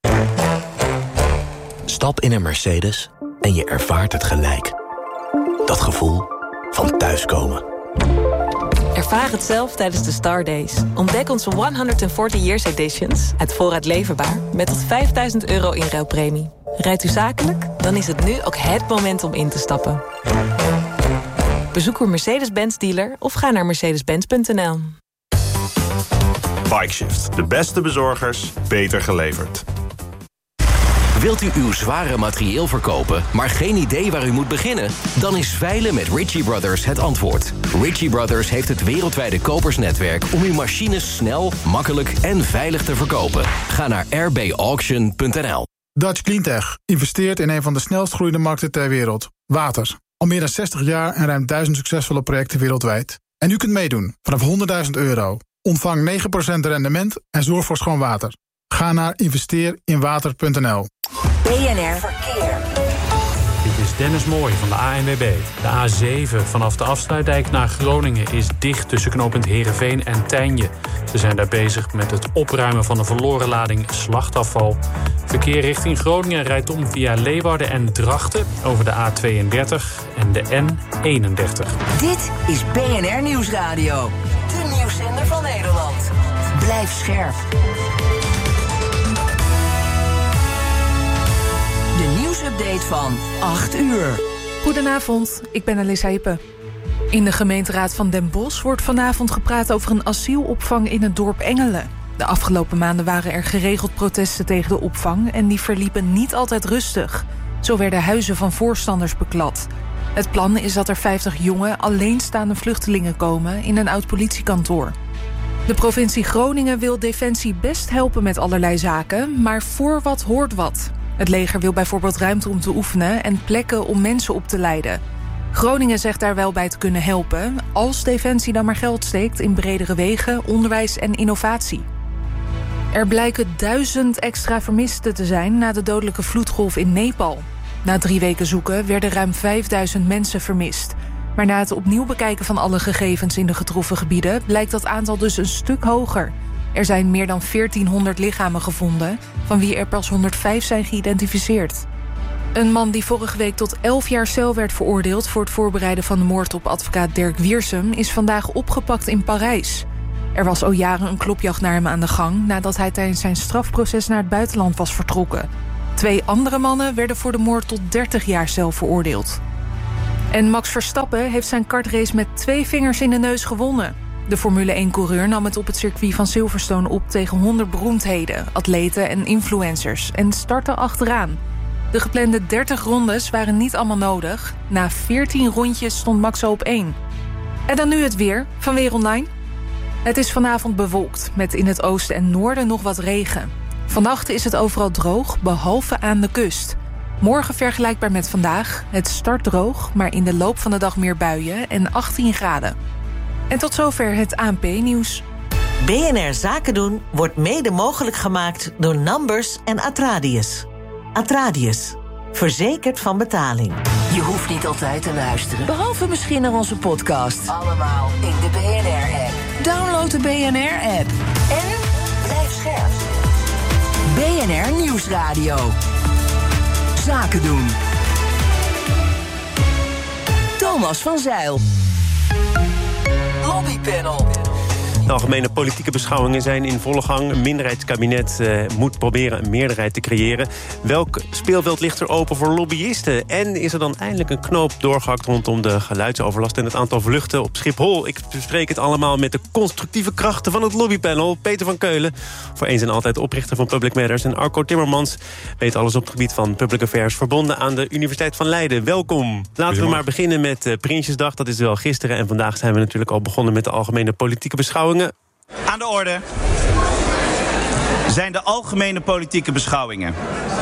Stap in een Mercedes en je ervaart het gelijk. Dat gevoel van thuiskomen. Ervaar het zelf tijdens de Star Days. Ontdek onze honderdveertig Years Editions uit voorraad leverbaar met tot vijfduizend euro inruilpremie. Rijdt u zakelijk? Dan is het nu ook het moment om in te stappen. Bezoek uw Mercedes-Benz dealer of ga naar mercedes benz punt n l. Bikeshift. De beste bezorgers, beter geleverd. Wilt u uw zware materieel verkopen, maar geen idee waar u moet beginnen? Dan is veilen met Ritchie Brothers het antwoord. Ritchie Brothers heeft het wereldwijde kopersnetwerk om uw machines snel, makkelijk en veilig te verkopen. Ga naar r b auction punt n l. Dutch Cleantech investeert in een van de snelst groeiende markten ter wereld. Water. Al meer dan zestig jaar en ruim duizend succesvolle projecten wereldwijd. En u kunt meedoen vanaf honderdduizend euro. Ontvang negen procent rendement en zorg voor schoon water. Ga naar investeer in water punt n l. B N R Verkeer. Dit is Dennis Mooij van de A N W B. De A zeven vanaf de Afsluitdijk naar Groningen is dicht tussen knooppunt Heerenveen en Tijnje. Ze zijn daar bezig met het opruimen van een verloren lading slachtafval. Verkeer richting Groningen rijdt om via Leeuwarden en Drachten over de A tweeëndertig en de N eenendertig. Dit is B N R Nieuwsradio. De nieuwszender van Nederland. Blijf scherp. De nieuwsupdate van acht uur. Goedenavond, ik ben Alissa Hippe. In de gemeenteraad van Den Bosch wordt vanavond gepraat over een asielopvang in het dorp Engelen. De afgelopen maanden waren er geregeld protesten tegen de opvang en die verliepen niet altijd rustig. Zo werden huizen van voorstanders beklad. Het plan is dat er vijftig jonge, alleenstaande vluchtelingen komen in een oud politiekantoor. De provincie Groningen wil Defensie best helpen met allerlei zaken, maar voor wat hoort wat. Het leger wil bijvoorbeeld ruimte om te oefenen en plekken om mensen op te leiden. Groningen zegt daar wel bij te kunnen helpen, als Defensie dan maar geld steekt in bredere wegen, onderwijs en innovatie. Er blijken duizend extra vermisten te zijn na de dodelijke vloedgolf in Nepal. Na drie weken zoeken werden ruim vijfduizend mensen vermist. Maar na het opnieuw bekijken van alle gegevens in de getroffen gebieden blijkt dat aantal dus een stuk hoger. Er zijn meer dan veertienhonderd lichamen gevonden, van wie er pas honderdvijf zijn geïdentificeerd. Een man die vorige week tot elf jaar cel werd veroordeeld voor het voorbereiden van de moord op advocaat Dirk Wiersum is vandaag opgepakt in Parijs. Er was al jaren een klopjacht naar hem aan de gang nadat hij tijdens zijn strafproces naar het buitenland was vertrokken. Twee andere mannen werden voor de moord tot dertig jaar cel veroordeeld. En Max Verstappen heeft zijn kartrace met twee vingers in de neus gewonnen. De Formule één-coureur nam het op het circuit van Silverstone op tegen honderd beroemdheden, atleten en influencers en startte achteraan. De geplande dertig rondes waren niet allemaal nodig. Na veertien rondjes stond Max op één. En dan nu het weer van Weer Online. Het is vanavond bewolkt, met in het oosten en noorden nog wat regen. Vannacht is het overal droog, behalve aan de kust. Morgen vergelijkbaar met vandaag. Het start droog, maar in de loop van de dag meer buien en achttien graden. En tot zover het A N P-nieuws. B N R Zaken doen wordt mede mogelijk gemaakt door Numbers en Atradius. Atradius, verzekerd van betaling. Je hoeft niet altijd te luisteren, behalve misschien naar onze podcast. Allemaal in de B N R-app. Download de B N R-app. En blijf scherp. B N R Nieuwsradio. Zaken doen. Thomas van Zeil. Lobbypanel. De algemene politieke beschouwingen zijn in volle gang. Een minderheidskabinet uh, moet proberen een meerderheid te creëren. Welk speelveld ligt er open voor lobbyisten? En is er dan eindelijk een knoop doorgehakt rondom de geluidsoverlast en het aantal vluchten op Schiphol? Ik bespreek het allemaal met de constructieve krachten van het lobbypanel. Peter van Keulen, voor eens en altijd oprichter van Public Matters. En Arco Timmermans weet alles op het gebied van public affairs, verbonden aan de Universiteit van Leiden. Welkom. Laten we maar beginnen met uh, Prinsjesdag. Dat is wel gisteren. En vandaag zijn we natuurlijk al begonnen met de algemene politieke beschouwingen. Aan de orde zijn de algemene politieke beschouwingen.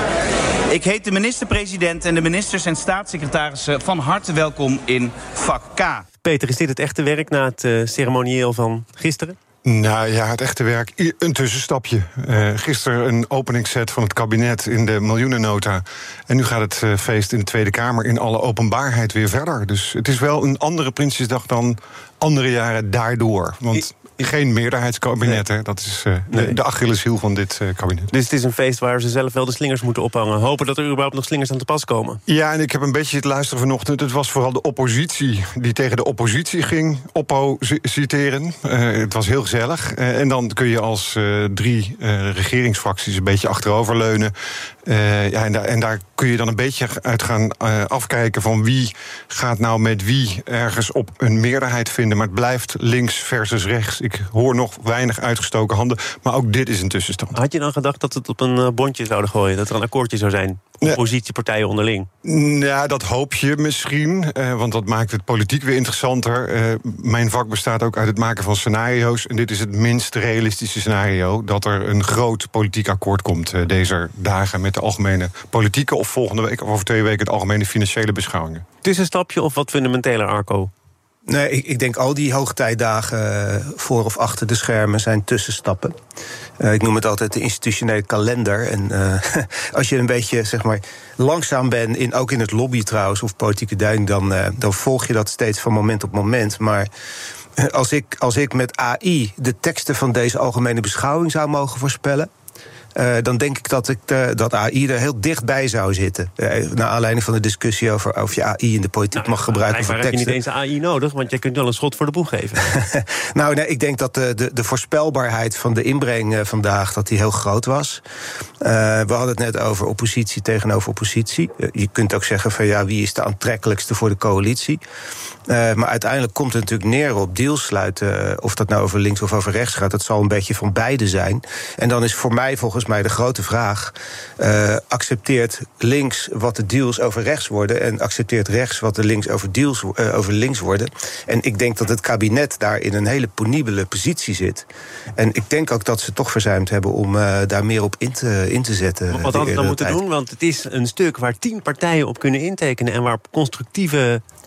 Ik heet de minister-president en de ministers en staatssecretarissen van harte welkom in vak K. Peter, is dit het echte werk na het uh, ceremonieel van gisteren? Nou ja, het echte werk, een tussenstapje. Uh, gisteren een openingsset van het kabinet in de miljoenennota. En nu gaat het uh, feest in de Tweede Kamer in alle openbaarheid weer verder. Dus het is wel een andere Prinsjesdag dan andere jaren daardoor. Want geen meerderheidskabinet, nee. Hè? Dat is uh, nee. de, de Achilleshiel van dit uh, kabinet. Dus het is een feest waar ze zelf wel de slingers moeten ophangen. Hopen dat er überhaupt nog slingers aan te pas komen. Ja, en ik heb een beetje het luisteren vanochtend. Het was vooral de oppositie die tegen de oppositie ging oppositeren. Uh, het was heel gezellig. Uh, en dan kun je als uh, drie uh, regeringsfracties een beetje achteroverleunen. Uh, ja, en, da- en daar kun je dan een beetje uit gaan uh, afkijken van wie gaat nou met wie ergens op een meerderheid vinden. Maar het blijft links versus rechts. Ik hoor nog weinig uitgestoken handen, maar ook dit is een tussenstand. Had je dan gedacht dat het op een uh, bondje zouden gooien? Dat er een akkoordje zou zijn? Oppositiepartijen onderling? Ja, dat hoop je misschien, uh, want dat maakt het politiek weer interessanter. Uh, mijn vak bestaat ook uit het maken van scenario's. En dit is het minst realistische scenario, dat er een groot politiek akkoord komt uh, deze dagen met de algemene politieke, of volgende week of over twee weken de algemene financiële beschouwingen. Tussenstapje of wat fundamenteler, Arco? Nee, ik, ik denk al die hoogtijdagen uh, voor of achter de schermen zijn tussenstappen. Uh, ik noem het altijd de institutionele kalender. En uh, als je een beetje, zeg maar, langzaam bent, in, ook in het lobby trouwens, of politieke duiding, dan, uh, dan volg je dat steeds van moment op moment. Maar uh, als ik, als ik met A I de teksten van deze algemene beschouwing zou mogen voorspellen, Uh, dan denk ik dat, ik uh, dat A I er heel dichtbij zou zitten. Uh, naar aanleiding van de discussie over of je A I in de politiek nou, mag gebruiken voor teksten. Maar heb je niet eens A I nodig, want je kunt wel een schot voor de boeg geven. nou, nee, ik denk dat de, de, de voorspelbaarheid van de inbreng uh, vandaag dat die heel groot was. Uh, we hadden het net over oppositie tegenover oppositie. Uh, je kunt ook zeggen van ja, wie is de aantrekkelijkste voor de coalitie? Uh, maar uiteindelijk komt het natuurlijk neer op deals sluiten. Uh, of dat nou over links of over rechts gaat, dat zal een beetje van beide zijn. En dan is voor mij volgens mij de grote vraag: uh, accepteert links wat de deals over rechts worden en accepteert rechts wat de links over deals uh, over links worden? En ik denk dat het kabinet daar in een hele penibele positie zit. En ik denk ook dat ze toch verzuimd hebben om uh, daar meer op in te, in te zetten. Wat hadden we dan moeten doen? Want het is een stuk waar tien partijen op kunnen intekenen en waar constructieve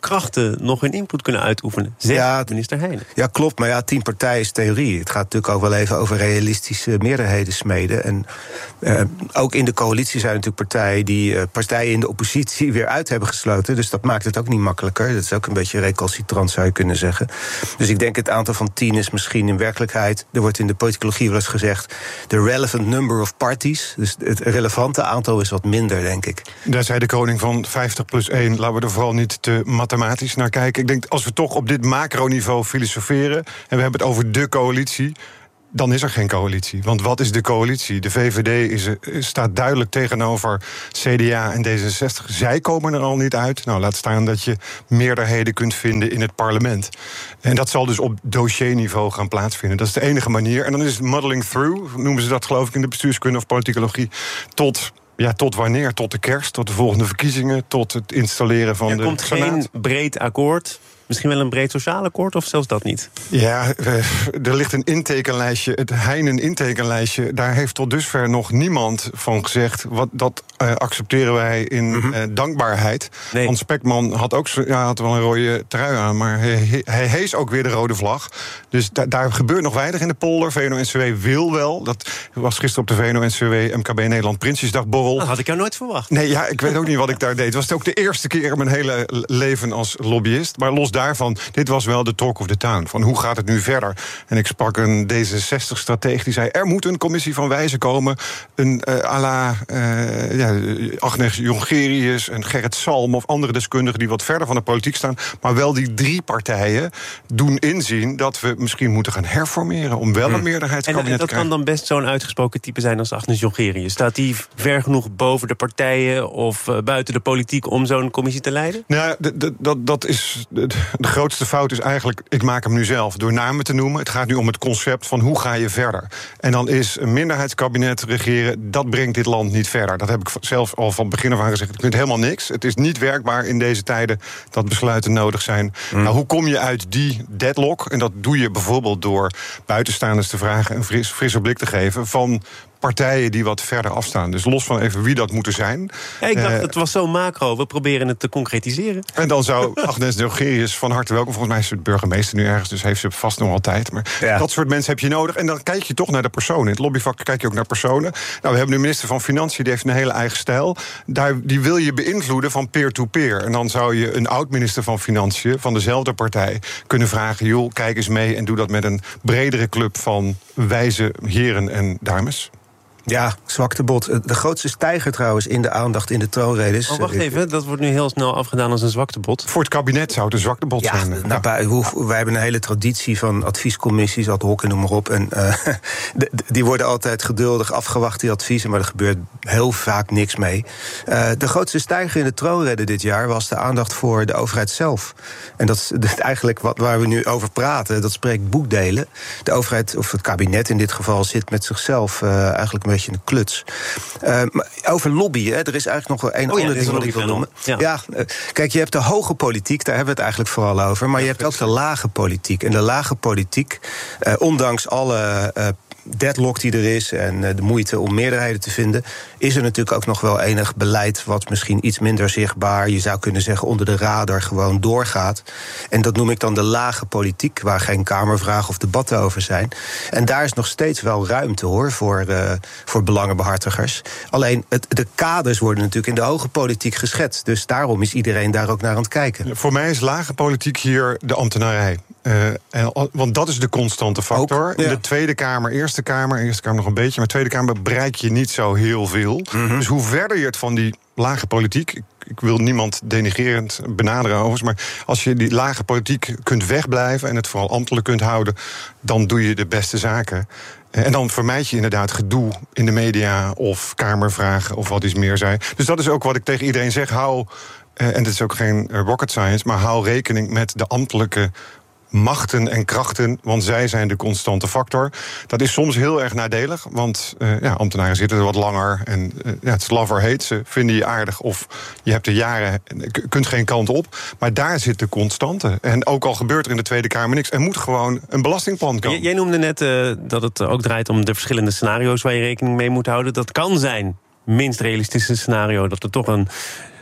krachten nog hun invloed kunnen uitoefenen, zegt ja, minister Heijnen. Ja, klopt, maar ja, tien partijen is theorie. Het gaat natuurlijk ook wel even over realistische meerderheden smeden. En uh, ook in de coalitie zijn natuurlijk partijen die uh, partijen in de oppositie weer uit hebben gesloten. Dus dat maakt het ook niet makkelijker. Dat is ook een beetje recalcitrant, zou je kunnen zeggen. Dus ik denk het aantal van tien is misschien in werkelijkheid, er wordt in de politicologie wel eens gezegd, de relevant number of parties. Dus het relevante aantal is wat minder, denk ik. Daar zei de koning van vijftig plus één, laten we er vooral niet te mathematisch naar kijken. Ik denk, als we toch op dit macroniveau filosoferen en we hebben het over de coalitie, dan is er geen coalitie. Want wat is de coalitie? De V V D is, staat duidelijk tegenover C D A en D zesenzestig. Zij komen er al niet uit. Nou, laat staan dat je meerderheden kunt vinden in het parlement. En dat zal dus op dossierniveau gaan plaatsvinden. Dat is de enige manier. En dan is het muddling through, noemen ze dat geloof ik in de bestuurskunde of politicologie, tot... Ja, tot wanneer? Tot de kerst, tot de volgende verkiezingen, tot het installeren van er de komt Senaat. Geen breed akkoord. Misschien wel een breed sociaal akkoord, of zelfs dat niet? Ja, er ligt een intekenlijstje, het Heijnen intekenlijstje. Daar heeft tot dusver nog niemand van gezegd, wat, dat uh, accepteren wij in mm-hmm. uh, dankbaarheid. Nee. Hans Spekman had ook ja, had wel een rode trui aan, maar hij, hij hees ook weer de rode vlag. Dus da, daar gebeurt nog weinig in de polder. V N O N C W wil wel. Dat was gisteren op de V N O N C W M K B Nederland Prinsjesdagborrel. Dat had ik jou nooit verwacht. Nee, ja, ik weet ook niet wat ik daar deed. Het was ook de eerste keer in mijn hele leven als lobbyist. Maar los daarvan, dit was wel de talk of the town. Van hoe gaat het nu verder? En ik sprak een D zesenzestig-stratege die zei, er moet een commissie van wijzen komen. Een uh, à la uh, ja, Agnes Jongerius en Gerrit Salm of andere deskundigen die wat verder van de politiek staan. Maar wel die drie partijen doen inzien dat we misschien moeten gaan herformeren om wel een meerderheidskabinet en, en te krijgen. dat kan dan best zo'n uitgesproken type zijn als Agnes Jongerius. Staat die ver genoeg boven de partijen of uh, buiten de politiek om zo'n commissie te leiden? Nou, d- d- dat, dat is de, de grootste fout is eigenlijk, ik maak hem nu zelf door namen te noemen. Het gaat nu om het concept van hoe ga je verder. En dan is een minderheidskabinet regeren, dat brengt dit land niet verder. Dat heb ik zelf al van begin af aan gezegd. Het kunt helemaal niks. Het is niet werkbaar in deze tijden dat besluiten nodig zijn. Mm. Nou, hoe kom je uit die deadlock? En dat doe je bijvoorbeeld door buitenstaanders te vragen een fris, frisse blik te geven van partijen die wat verder afstaan. Dus los van even wie dat moeten zijn. Ja, ik dacht, uh, het was zo macro. We proberen het te concretiseren. En dan zou Agnes Jongerius van harte welkom. Volgens mij is ze de burgemeester nu ergens, dus heeft ze vast nog altijd. Maar ja. Dat soort mensen heb je nodig. En dan kijk je toch naar de personen. In het lobbyvak kijk je ook naar personen. Nou, we hebben nu minister van Financiën, die heeft een hele eigen stijl. Daar, die wil je beïnvloeden van peer-to-peer. En dan zou je een oud-minister van Financiën van dezelfde partij kunnen vragen, joh, kijk eens mee en doe dat met een bredere club van wijze heren en dames. Ja, zwaktebod. De grootste stijger trouwens in de aandacht in de troonrede is... Oh, wacht even, dat wordt nu heel snel afgedaan als een zwaktebod. Voor het kabinet zou het een zwaktebod ja, zijn. Nou, ja, wij hebben een hele traditie van adviescommissies, ad hoc en noem maar op. En uh, de, die worden altijd geduldig afgewacht, die adviezen, maar er gebeurt heel vaak niks mee. Uh, de grootste stijger in de troonrede dit jaar was de aandacht voor de overheid zelf. En dat is, dat is eigenlijk wat, waar we nu over praten, dat spreekt boekdelen. De overheid, of het kabinet in dit geval, zit met zichzelf uh, eigenlijk een beetje in de kluts. Uh, maar over lobby, hè, er is eigenlijk nog wel één oh ja, ander ding wat ik wil noemen. Ja. Ja, uh, kijk, je hebt de hoge politiek, daar hebben we het eigenlijk vooral over. Maar je hebt ook de lage politiek. En de lage politiek, uh, ondanks alle uh, deadlock die er is en uh, de moeite om meerderheden te vinden, is er natuurlijk ook nog wel enig beleid wat misschien iets minder zichtbaar, je zou kunnen zeggen onder de radar, gewoon doorgaat. En dat noem ik dan de lage politiek, waar geen kamervragen of debatten over zijn. En daar is nog steeds wel ruimte, hoor, voor, uh, voor belangenbehartigers. Alleen, het, de kaders worden natuurlijk in de hoge politiek geschetst. Dus daarom is iedereen daar ook naar aan het kijken. Voor mij is lage politiek hier de ambtenarij. Uh, en, want dat is de constante factor. Ook, ja. In de Tweede Kamer, Eerste Kamer, Eerste Kamer nog een beetje, maar Tweede Kamer bereik je niet zo heel veel. Mm-hmm. Dus hoe verder je het van die lage politiek, ik, ik wil niemand denigrerend benaderen overigens, maar als je die lage politiek kunt wegblijven en het vooral ambtelijk kunt houden, dan doe je de beste zaken. En dan vermijd je inderdaad gedoe in de media of kamervragen of wat iets meer zei. Dus dat is ook wat ik tegen iedereen zeg. Hou, en dit is ook geen rocket science, maar hou rekening met de ambtelijke machten en krachten, want zij zijn de constante factor. Dat is soms heel erg nadelig, want uh, ja, ambtenaren zitten er wat langer en uh, ja, het is love or hate. Ze vinden je aardig of je hebt er jaren, k- kunt geen kant op. Maar daar zit de constante. En ook al gebeurt er in de Tweede Kamer niks, er moet gewoon een belastingplan komen. J- jij noemde net uh, dat het ook draait om de verschillende scenario's waar je rekening mee moet houden. Dat kan zijn, minst realistische scenario, dat er toch een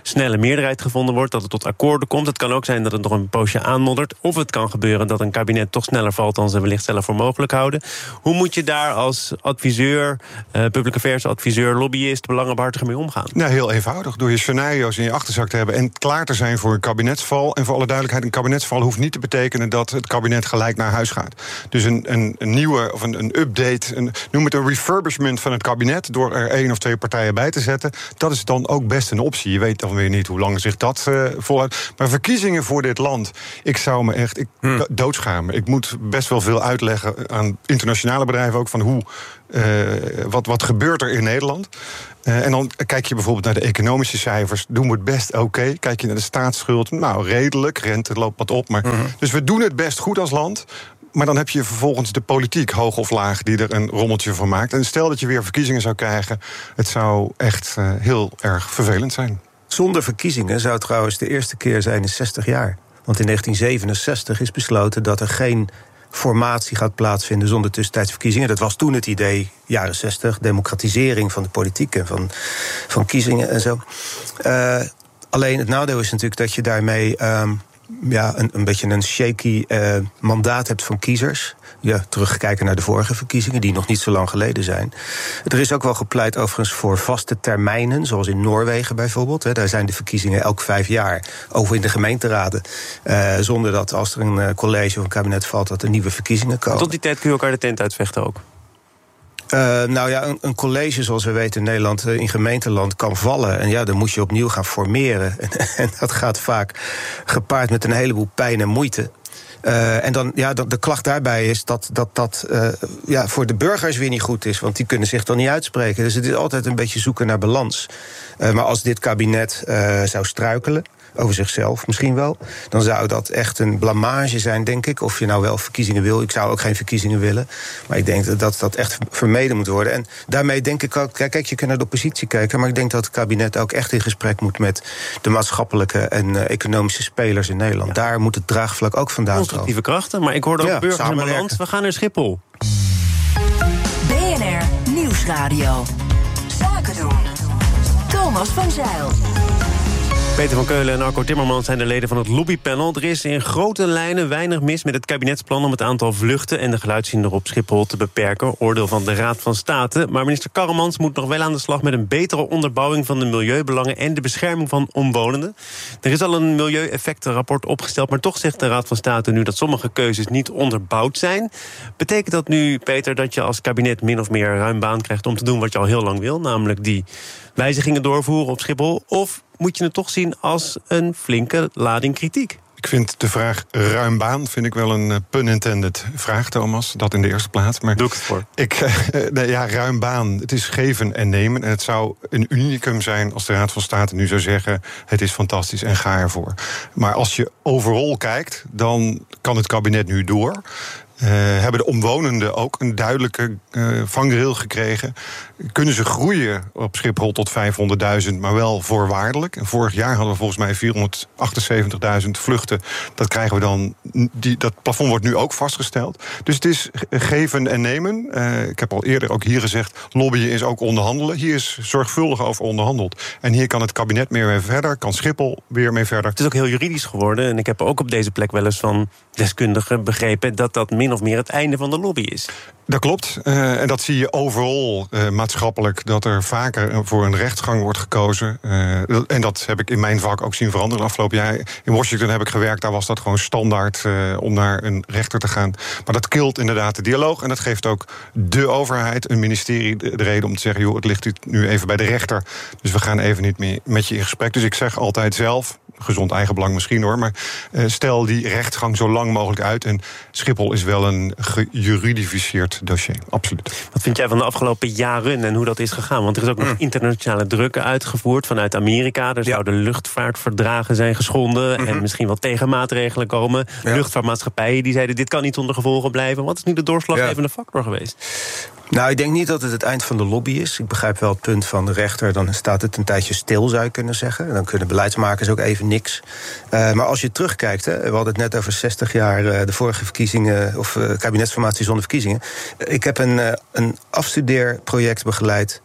snelle meerderheid gevonden wordt, dat het tot akkoorden komt. Het kan ook zijn dat het nog een poosje aanmoddert. Of het kan gebeuren dat een kabinet toch sneller valt dan ze wellicht zelf voor mogelijk houden. Hoe moet je daar als adviseur, uh, public affairs adviseur, lobbyist, belangenbehartiger mee omgaan? Nou, heel eenvoudig. Door je scenario's in je achterzak te hebben en klaar te zijn voor een kabinetsval. En voor alle duidelijkheid, een kabinetsval hoeft niet te betekenen dat het kabinet gelijk naar huis gaat. Dus een, een, een nieuwe of een, een update, een, noem het een refurbishment van het kabinet, door er één of twee partijen bij te zetten, dat is dan ook best een optie. Je weet dan weer niet hoe lang zich dat uh, volhoudt. Maar verkiezingen voor dit land, ik zou me echt ik, hmm. doodschamen. Ik moet best wel veel uitleggen aan internationale bedrijven ook van hoe, uh, wat, wat gebeurt er in Nederland. Uh, en dan kijk je bijvoorbeeld naar de economische cijfers. Doen we het best oké. Okay. Kijk je naar de staatsschuld. Nou, redelijk. Rente loopt wat op. Maar, uh-huh. Dus we doen het best goed als land. Maar dan heb je vervolgens de politiek, hoog of laag, die er een rommeltje van maakt. En stel dat je weer verkiezingen zou krijgen, het zou echt uh, heel erg vervelend zijn. Zonder verkiezingen zou het trouwens de eerste keer zijn in zestig jaar. Want in negentien zevenenzestig is besloten dat er geen formatie gaat plaatsvinden zonder tussentijds verkiezingen. Dat was toen het idee, jaren zestig, democratisering van de politiek en van, van kiezingen en zo. Uh, alleen het nadeel is natuurlijk dat je daarmee Um, ja, een, een beetje een shaky uh, mandaat hebt van kiezers. Ja, terugkijken naar de vorige verkiezingen, die nog niet zo lang geleden zijn. Er is ook wel gepleit overigens voor vaste termijnen, zoals in Noorwegen bijvoorbeeld. Hè. Daar zijn de verkiezingen elk vijf jaar, over in de gemeenteraden. Uh, zonder dat als er een uh, college of een kabinet valt, dat er nieuwe verkiezingen komen. Tot die tijd kun je elkaar de tent uitvechten ook? Uh, nou ja, een, een college, zoals we weten in Nederland, uh, in gemeenteland kan vallen. En ja, dan moet je opnieuw gaan formeren. En, en dat gaat vaak gepaard met een heleboel pijn en moeite. Uh, en dan, ja, de, de klacht daarbij is dat dat, dat uh, ja, voor de burgers weer niet goed is. Want die kunnen zich dan niet uitspreken. Dus het is altijd een beetje zoeken naar balans. Uh, maar als dit kabinet uh, zou struikelen, over zichzelf misschien wel, dan zou dat echt een blamage zijn, denk ik. Of je nou wel verkiezingen wil. Ik zou ook geen verkiezingen willen. Maar ik denk dat dat echt vermeden moet worden. En daarmee denk ik ook, kijk, je kunt naar de oppositie kijken, maar ik denk dat het kabinet ook echt in gesprek moet met de maatschappelijke en uh, economische spelers in Nederland. Ja. Daar moet het draagvlak ook vandaan komen. Constructieve krachten, maar ik hoorde ook ja, burgers in mijn land. We gaan naar Schiphol. B N R Nieuwsradio. Zaken doen. Thomas van Zijl. Peter van Keulen en Arco Timmermans zijn de leden van het lobbypanel. Er is in grote lijnen weinig mis met het kabinetsplan om het aantal vluchten en de geluidshinder op Schiphol te beperken. Oordeel van de Raad van State. Maar minister Karremans moet nog wel aan de slag met een betere onderbouwing van de milieubelangen en de bescherming van omwonenden. Er is al een milieueffectenrapport opgesteld, maar toch zegt de Raad van State nu dat sommige keuzes niet onderbouwd zijn. Betekent dat nu, Peter, dat je als kabinet min of meer ruim baan krijgt om te doen wat je al heel lang wil, namelijk die wijzigingen doorvoeren op Schiphol? Of moet je het toch zien als een flinke lading kritiek? Ik vind de vraag ruim baan vind ik wel een uh, pun intended vraag, Thomas. Dat in de eerste plaats. Maar doe ik het voor. Ik, uh, nee, ja, ruim baan. Het is geven en nemen. En het zou een unicum zijn als de Raad van State nu zou zeggen, het is fantastisch en ga ervoor. Maar als je overal kijkt, dan kan het kabinet nu door. Uh, hebben de omwonenden ook een duidelijke uh, vangrail gekregen. Kunnen ze groeien op Schiphol tot vijfhonderdduizend, maar wel voorwaardelijk. En vorig jaar hadden we volgens mij vierhonderdachtenzeventigduizend vluchten. Dat krijgen we dan. Die, dat plafond wordt nu ook vastgesteld. Dus het is geven en nemen. Uh, ik heb al eerder ook hier gezegd, lobbyen is ook onderhandelen. Hier is zorgvuldig over onderhandeld. En hier kan het kabinet meer mee verder, kan Schiphol weer mee verder. Het is ook heel juridisch geworden. En ik heb ook op deze plek wel eens van deskundigen begrepen dat dat min of meer het einde van de lobby is. Dat klopt. Uh, en dat zie je overal uh, maatschappelijk, dat er vaker voor een rechtsgang wordt gekozen. Uh, en dat heb ik in mijn vak ook zien veranderen de afgelopen jaar. In Washington heb ik gewerkt, daar was dat gewoon standaard uh, om naar een rechter te gaan. Maar dat kilt inderdaad de dialoog. En dat geeft ook de overheid, een ministerie, de, de reden om te zeggen, joh, het ligt nu even bij de rechter. Dus we gaan even niet meer met je in gesprek. Dus ik zeg altijd zelf, gezond eigenbelang misschien hoor, maar uh, stel die rechtsgang zo lang mogelijk uit. En Schiphol is wel een gejuridificeerd dossier, absoluut. Wat vind jij van de afgelopen jaren en hoe dat is gegaan? Want er is ook nog mm. internationale druk uitgevoerd vanuit Amerika. Er zouden ja. luchtvaartverdragen zijn geschonden mm-hmm. en misschien wel tegenmaatregelen komen. Ja. Luchtvaartmaatschappijen die zeiden dit kan niet onder gevolgen blijven. Wat is nu de doorslaggevende ja. factor geweest? Nou, ik denk niet dat het het eind van de lobby is. Ik begrijp wel het punt van de rechter. Dan staat het een tijdje stil, zou je kunnen zeggen. Dan kunnen beleidsmakers ook even niks. Uh, maar als je terugkijkt, hè, we hadden het net over zestig jaar uh, de vorige verkiezingen, of uh, kabinetsformatie zonder verkiezingen. Uh, ik heb een, uh, een afstudeerproject begeleid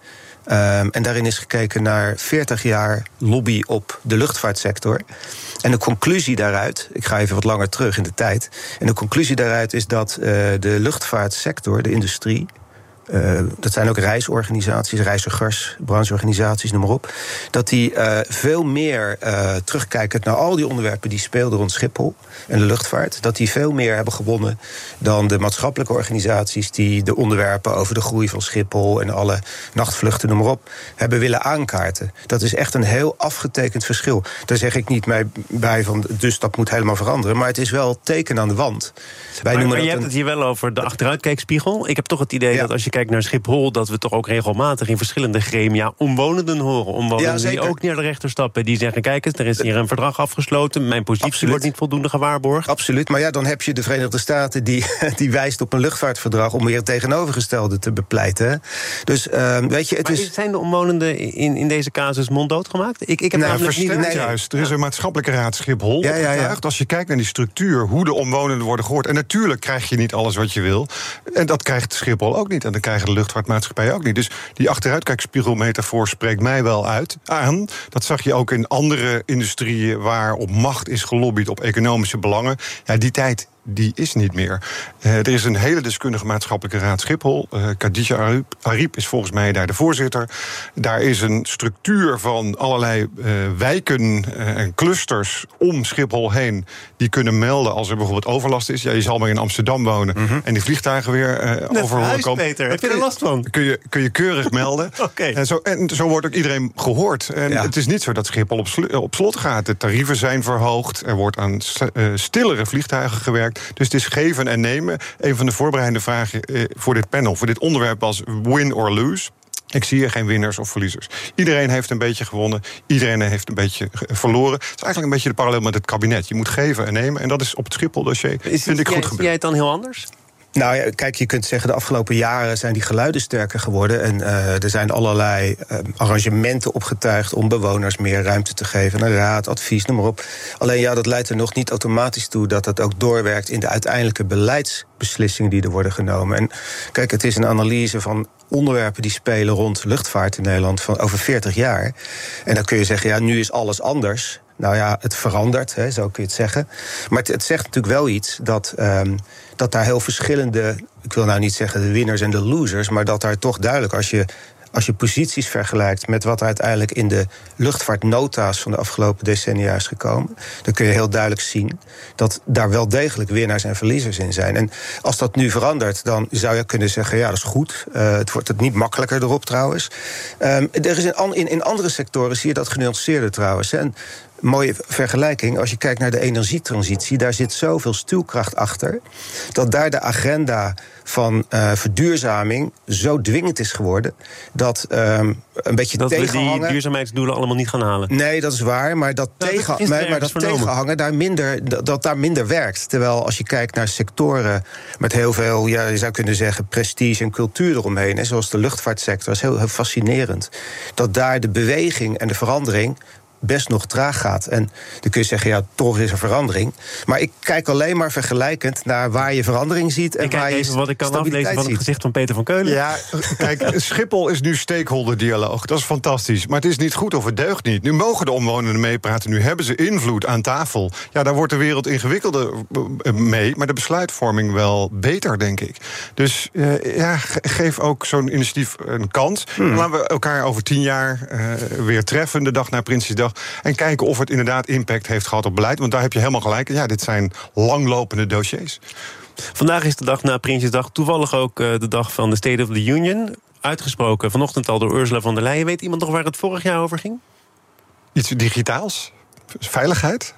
Um, en daarin is gekeken naar veertig jaar lobby op de luchtvaartsector. En de conclusie daaruit, ik ga even wat langer terug in de tijd. En de conclusie daaruit is dat uh, de luchtvaartsector, de industrie, Uh, dat zijn ook reisorganisaties, reizigers, brancheorganisaties, noem maar op. Dat die uh, veel meer uh, terugkijkend naar al die onderwerpen die speelden rond Schiphol en de luchtvaart. Dat die veel meer hebben gewonnen dan de maatschappelijke organisaties die de onderwerpen over de groei van Schiphol en alle nachtvluchten, noem maar op, hebben willen aankaarten. Dat is echt een heel afgetekend verschil. Daar zeg ik niet mee bij van, dus dat moet helemaal veranderen. Maar het is wel teken aan de wand. Wij maar, maar je hebt een... het hier wel over de achteruitkijkspiegel. Ik heb toch het idee ja. dat als je kijkt naar Schiphol, dat we toch ook regelmatig in verschillende gremia omwonenden horen. Omwonenden ja, die ook naar de rechter stappen. Die zeggen, kijk eens, er is hier een verdrag afgesloten. Mijn positie Absoluut. wordt niet voldoende gewaarborgd. Absoluut, maar ja, dan heb je de Verenigde Staten die, die wijst op een luchtvaartverdrag om weer het tegenovergestelde te bepleiten. Dus uh, weet je, het maar is... zijn de omwonenden in, in deze casus monddood gemaakt? Ik, ik heb nou, namelijk niet... Nee, juist. Er is een maatschappelijke raad Schiphol ja, ja, ja. Als je kijkt naar die structuur, hoe de omwonenden worden gehoord. En natuurlijk krijg je niet alles wat je wil. En dat krijgt Schiphol ook niet. En dan krijgen de luchtvaartmaatschappijen ook niet. Dus die achteruitkijkspiegelmetafoor spreekt mij wel uit aan. Dat zag je ook in andere industrieën waar op macht is gelobbyd, op economische belangen. Ja, die tijd die is niet meer. Uh, er is een hele deskundige maatschappelijke raad Schiphol. Uh, Khadija Arib, Arib is volgens mij daar de voorzitter. Daar is een structuur van allerlei uh, wijken uh, en clusters om Schiphol heen die kunnen melden als er bijvoorbeeld overlast is. Ja, je zal maar in Amsterdam wonen mm-hmm. en die vliegtuigen weer uh, over horen komen. Peter, heb je er last van? Kun je, kun je keurig melden. Okay. En, zo, en zo wordt ook iedereen gehoord. En ja. het is niet zo dat Schiphol op, sl- op slot gaat. De tarieven zijn verhoogd. Er wordt aan st- uh, stillere vliegtuigen gewerkt. Dus het is geven en nemen. Een van de voorbereidende vragen eh, voor dit panel, voor dit onderwerp was win or lose. Ik zie hier geen winnaars of verliezers. Iedereen heeft een beetje gewonnen. Iedereen heeft een beetje verloren. Het is eigenlijk een beetje de parallel met het kabinet. Je moet geven en nemen. En dat is op het Schiphol-dossier, vind ik goed gebeurd. Zie jij het dan heel anders? Nou ja, kijk, je kunt zeggen, de afgelopen jaren zijn die geluiden sterker geworden. En uh, er zijn allerlei uh, arrangementen opgetuigd om bewoners meer ruimte te geven. Een raad, advies, noem maar op. Alleen ja, dat leidt er nog niet automatisch toe dat dat ook doorwerkt in de uiteindelijke beleidsbeslissingen die er worden genomen. En kijk, het is een analyse van onderwerpen die spelen rond luchtvaart in Nederland van over veertig jaar. En dan kun je zeggen, ja, nu is alles anders. Nou ja, het verandert, hè, zo kun je het zeggen. Maar het, het zegt natuurlijk wel iets dat, um, dat daar heel verschillende, ik wil nou niet zeggen de winners en de losers, maar dat daar toch duidelijk, als je, als je posities vergelijkt met wat er uiteindelijk in de luchtvaartnota's van de afgelopen decennia is gekomen, dan kun je heel duidelijk zien dat daar wel degelijk winnaars en verliezers in zijn. En als dat nu verandert, dan zou je kunnen zeggen, ja, dat is goed. Uh, het wordt het niet makkelijker erop trouwens. Um, er is in, in, in andere sectoren zie je dat genuanceerder trouwens. En mooie vergelijking, als je kijkt naar de energietransitie, daar zit zoveel stuwkracht achter, dat daar de agenda van uh, verduurzaming zo dwingend is geworden dat um, een beetje dat tegenhangen. Dat we die duurzaamheidsdoelen allemaal niet gaan halen. Nee, dat is waar, maar dat, ja, tegen, dat, maar, maar dat tegenhangen daar minder, dat, dat daar minder werkt. Terwijl als je kijkt naar sectoren met heel veel, ja, je zou kunnen zeggen, prestige en cultuur eromheen, hè, zoals de luchtvaartsector, is heel, heel fascinerend. Dat daar de beweging en de verandering best nog traag gaat. En dan kun je zeggen, ja, toch is er verandering. Maar ik kijk alleen maar vergelijkend naar waar je verandering ziet en ik waar je even wat ik kan aflezen van het gezicht van Peter van Keulen. Ja, kijk, Schiphol is nu stakeholder-dialoog. Dat is fantastisch. Maar het is niet goed of het deugt niet. Nu mogen de omwonenden meepraten. Nu hebben ze invloed aan tafel. Ja, daar wordt de wereld ingewikkelder mee. Maar de besluitvorming wel beter, denk ik. Dus uh, ja, geef ook zo'n initiatief een kans. Hmm. Laten we elkaar over tien jaar uh, weer treffen, de dag na Prinsjesdag. En kijken of het inderdaad impact heeft gehad op beleid. Want daar heb je helemaal gelijk. Ja, dit zijn langlopende dossiers. Vandaag is de dag na Prinsjesdag. Toevallig ook uh, de dag van de State of the Union. Uitgesproken vanochtend al door Ursula von der Leyen. Weet iemand nog waar het vorig jaar over ging? Iets digitaals? Veiligheid?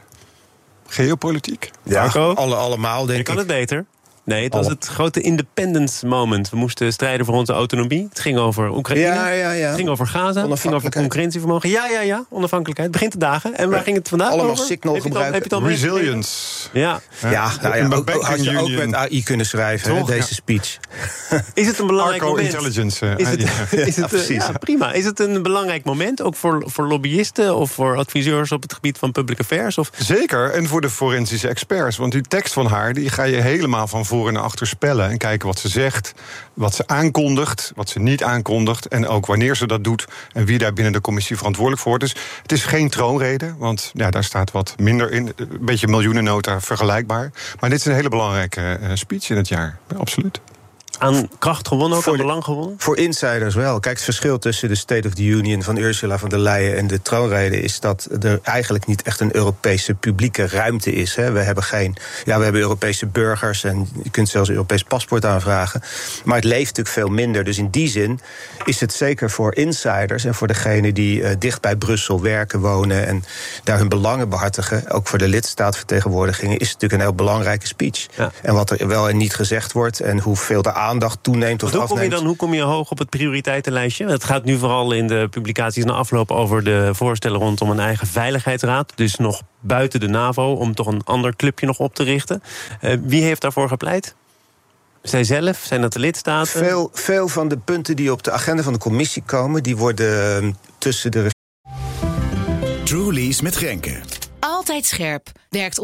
Geopolitiek? Ja, alle, allemaal denk ik. Je kan het beter. Nee, het was het grote independence moment. We moesten strijden voor onze autonomie. Het ging over Oekraïne. Ja, ja, ja. Het ging over Gaza. Het ging over concurrentievermogen. Ja, ja, ja. Onafhankelijkheid. Het begint te dagen. En waar ja. ging het vandaag Allemaal over? Signal heb gebruiken. Heb je het al Resilience. Ja. Ja, ja, nou ja ook, ook, had je ook met A I kunnen schrijven, hè, deze ja. speech. Is het een belangrijk Arco moment? Intelligence. Uh, is het, is het, ja, precies. Ja, prima. Is het een belangrijk moment, ook voor, voor lobbyisten of voor adviseurs op het gebied van public affairs? Of? Zeker, en voor de forensische experts. Want die tekst van haar, die ga je helemaal van voor voren naar achter spellen en kijken wat ze zegt, wat ze aankondigt, wat ze niet aankondigt en ook wanneer ze dat doet en wie daar binnen de commissie verantwoordelijk voor wordt. Dus het is geen troonrede, want ja, daar staat wat minder in. Een beetje miljoenennota vergelijkbaar. Maar dit is een hele belangrijke uh, speech in het jaar. Absoluut. Aan kracht gewonnen ook, voor aan de, belang gewonnen? Voor insiders wel. Kijk, het verschil tussen de State of the Union van Ursula von der Leyen en de troonrede is dat er eigenlijk niet echt een Europese publieke ruimte is. Hè. We hebben geen, ja, we hebben Europese burgers en je kunt zelfs een Europees paspoort aanvragen. Maar het leeft natuurlijk veel minder. Dus in die zin is het zeker voor insiders en voor degenen die uh, dicht bij Brussel werken, wonen en daar hun belangen behartigen, ook voor de lidstaatvertegenwoordigingen, is het natuurlijk een heel belangrijke speech. Ja. En wat er wel en niet gezegd wordt en hoeveel de aandacht toeneemt of hoe afneemt. Kom je dan, hoe kom je hoog op het prioriteitenlijstje? Het gaat nu vooral in de publicaties na afloop over de voorstellen rondom een eigen veiligheidsraad. Dus nog buiten de NAVO, om toch een ander clubje nog op te richten. Uh, wie heeft daarvoor gepleit? Zij zelf? Zijn dat de lidstaten? Veel, veel van de punten die op de agenda van de commissie komen, die worden uh, tussen de... Truly's met Grenke. Altijd scherp. Werkt